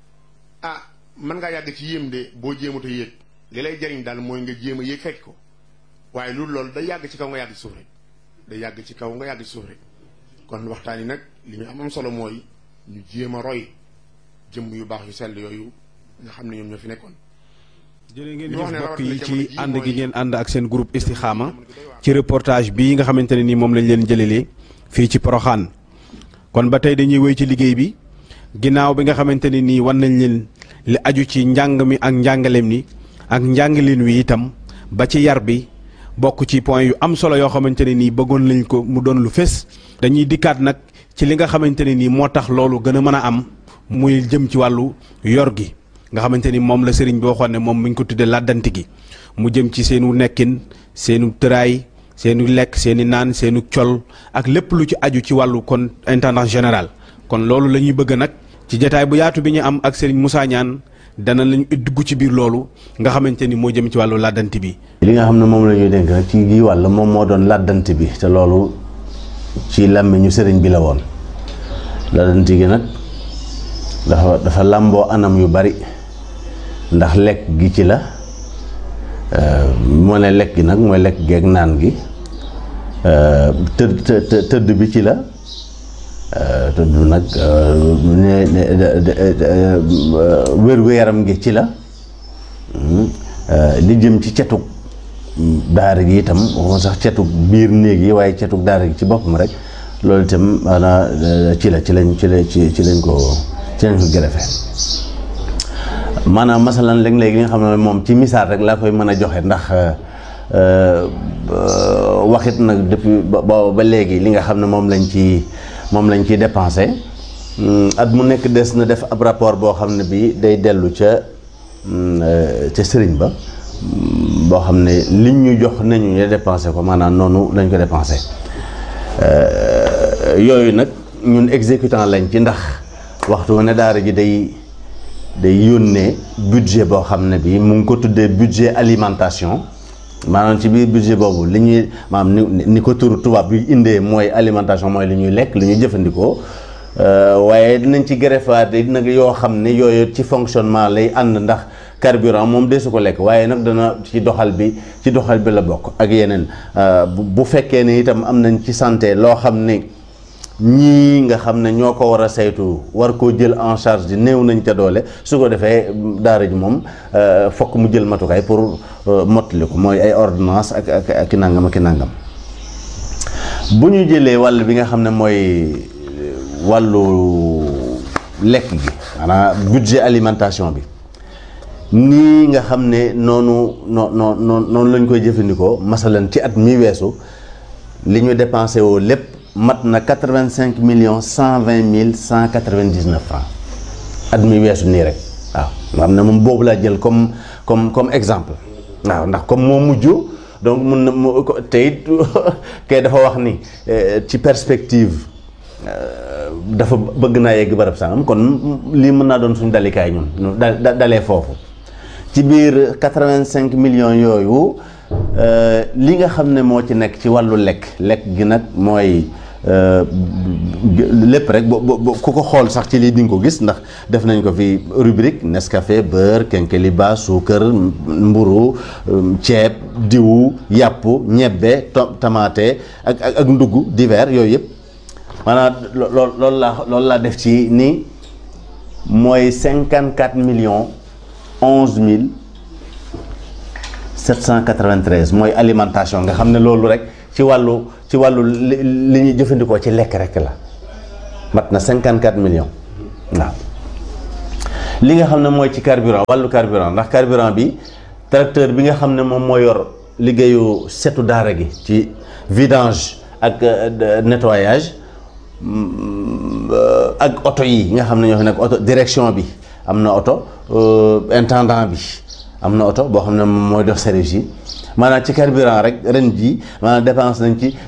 ah mën ngaa yàgg ci yéem de boo jéemut a yéeg li lay jariñ daal mooy nga jéem a yéeg fekk ko waaye loolu loolu day yàgg ci kaw nga yàgg ci suuf rek day yàgg ci kaw nga yàgg ci suuf rek kon waxtaan yi nag li ñu am am solo mooy ñu jéem a roy jëmm yu baax yu sell yooyu nga xam ne ñoom ñoo fi nekkoon. jërë ngeen jëf mbokk yi ci ànd gi ngeen ànd ak seen groupe Istikhama ci reportage bii nga xamante ne nii moom lañ leen jëlelee fii ci Porokhane kon ba tey dañuy wéy ci liggéey bi ginnaaw bi nga xamante ne nii wan nañ leen li aju ci njàng mi ak njàngaleem ni ak njàngaleen wi itam ba ci yar bi bokk ci point yu am solo yoo xamante ne nii bëggoon lañ ko mu doon lu fés. dañuy dikkaat nag ci li nga xamante ne nii moo tax loolu gën a mën a am muy jëm ci wàllu yor gi nga xamante ni moom la sëriñ bi waxoon ne moom mi ngi ko tuddee làddanti gi mu jëm ci seenu nekkin seenu tëraay seenu lekk seeni naan seenu col ak lépp lu ci aju ci wàllu kon intendant général. kon loolu la ñuy bëgg nag ci jataay bu yaatu bi ñu am ak sëriñ Moussa Niane dana lañu dugg ci biir loolu nga xamante ni moo jëm ci wàllu làddanti bi. li nga xam ne moom la ñuy dénk nag ci gii wàll moom moo doon làddanti bi te loolu ci làmmiñu sëriñ bi la woon làddanti gi nag dafa dafa làmboo anam yu bari ndax lekk gi ci la moo ne lekk gi nag mooy lekk geeg naan gi tëdd tëdd bi ci la tëdd nag wér-gu-yaram gi ci la li jëm ci cetug daara gi itam waxuma sax cetug biir néeg yi waaye cetug daara gi ci boppam rek loolu itam maanaam ci la ci lañ ci la ci ci lañ ko ci lañ ko gërëfee maanaam masalan léeg-léeg li nga xam ne moom ci misaal rek laa koy mën a joxe ndax waxit nag depuis ba ba léegi li nga xam ne moom lañ ci moom lañ ciy dépensé at mu nekk des na def ab rapport boo xam ne bii day dellu ca ca sëriñ ba boo xam ne liñ ñu jox nañu ñu dépensé ko maanaam noonu lañ ko dépensé yooyu nag ñun exécutant lañ ci ndax waxtu ne daara ji day day yónnee budget boo xam ne bii mu ngi ko tuddee budget alimentation maanaam ci biir budget boobu li ñuy maanaam ni ni ko turu tubaab bi indee mooy alimentation mooy li ñuy lekk li ñuy jëfandikoo waaye dinañ ci greffaat nag yoo xam ne yooyu ci fonctionnement lay ànd ndax carburant moom deesu ko lekk waaye nag dana ci doxal bi ci doxal bi la bokk ak yeneen bu fekkee ne itam am nañ ci santé loo xam ne ñii nga xam ne ñoo ko war a saytu war koo jël en charge di néew nañ ca doole su ko defee daara ji moom fokk mu jël matukaay pour mottali ko mooy ay ordonnance ak ak ak i nangam ak i nangam bu ñu jëlee wàll bi nga xam ne mooy wàllu lekk gi maanaam budget alimentation bi nii nga xam ne noonu noo noo noonu lañ koy jëfandikoo masalan ci at mi weesu li ñu dépensé woo lépp mat na quatre-vingt-cinq millions cent vingt mille cent quatre-vingt-dix-neuf francs at mi weesu nii rek waaw nga xam ne moom boobu laa jël comme comme comme exemple waaw ndax comme moo mujj donc mun na mu te it kay dafa wax ni ci perspective dafa bëgg naa yegg barab sangam kon lii mën naa doon suñu dalikaay ñun da dalee foofu ci biir quatre-vingt-cinq millions yooyu li nga xam ne moo ci nekk ci wàllu lekk lekk gi nag mooy lépp rek bo ku ko xool sax ci lii di nga ko gis ndax def nañ ko fi rubrique Nescafé beurre kenkeliba suukar mburu ceeb diwu yàpp ñebbe tamaate ak ak ak ndugg divers yooyu yëpp maanaam lool loolu laa loolu laa def ci ni mooy cinquante quatre millions onze mille sept cent quatre-vingt-treize mooy alimentation nga xam ne loolu rek ci wàllu ci wàllu li li ñuy jëfandikoo ci lekk rek la mat na cinquante-quatre millions waaw. li nga xam ne mooy ci carburant wàllu carburant ndax carburant bi tracteur bi nga xam ne moom moo yor liggéeyu setu daara gi ci vidange ak nettoyage ak oto yi nga xam ne ñoo fi nekk oto direction bi am na oto intendant bi am na oto boo xam ne mooy dox service yi maanaam ci carburant rek ren ji maanaam dépense nañ ci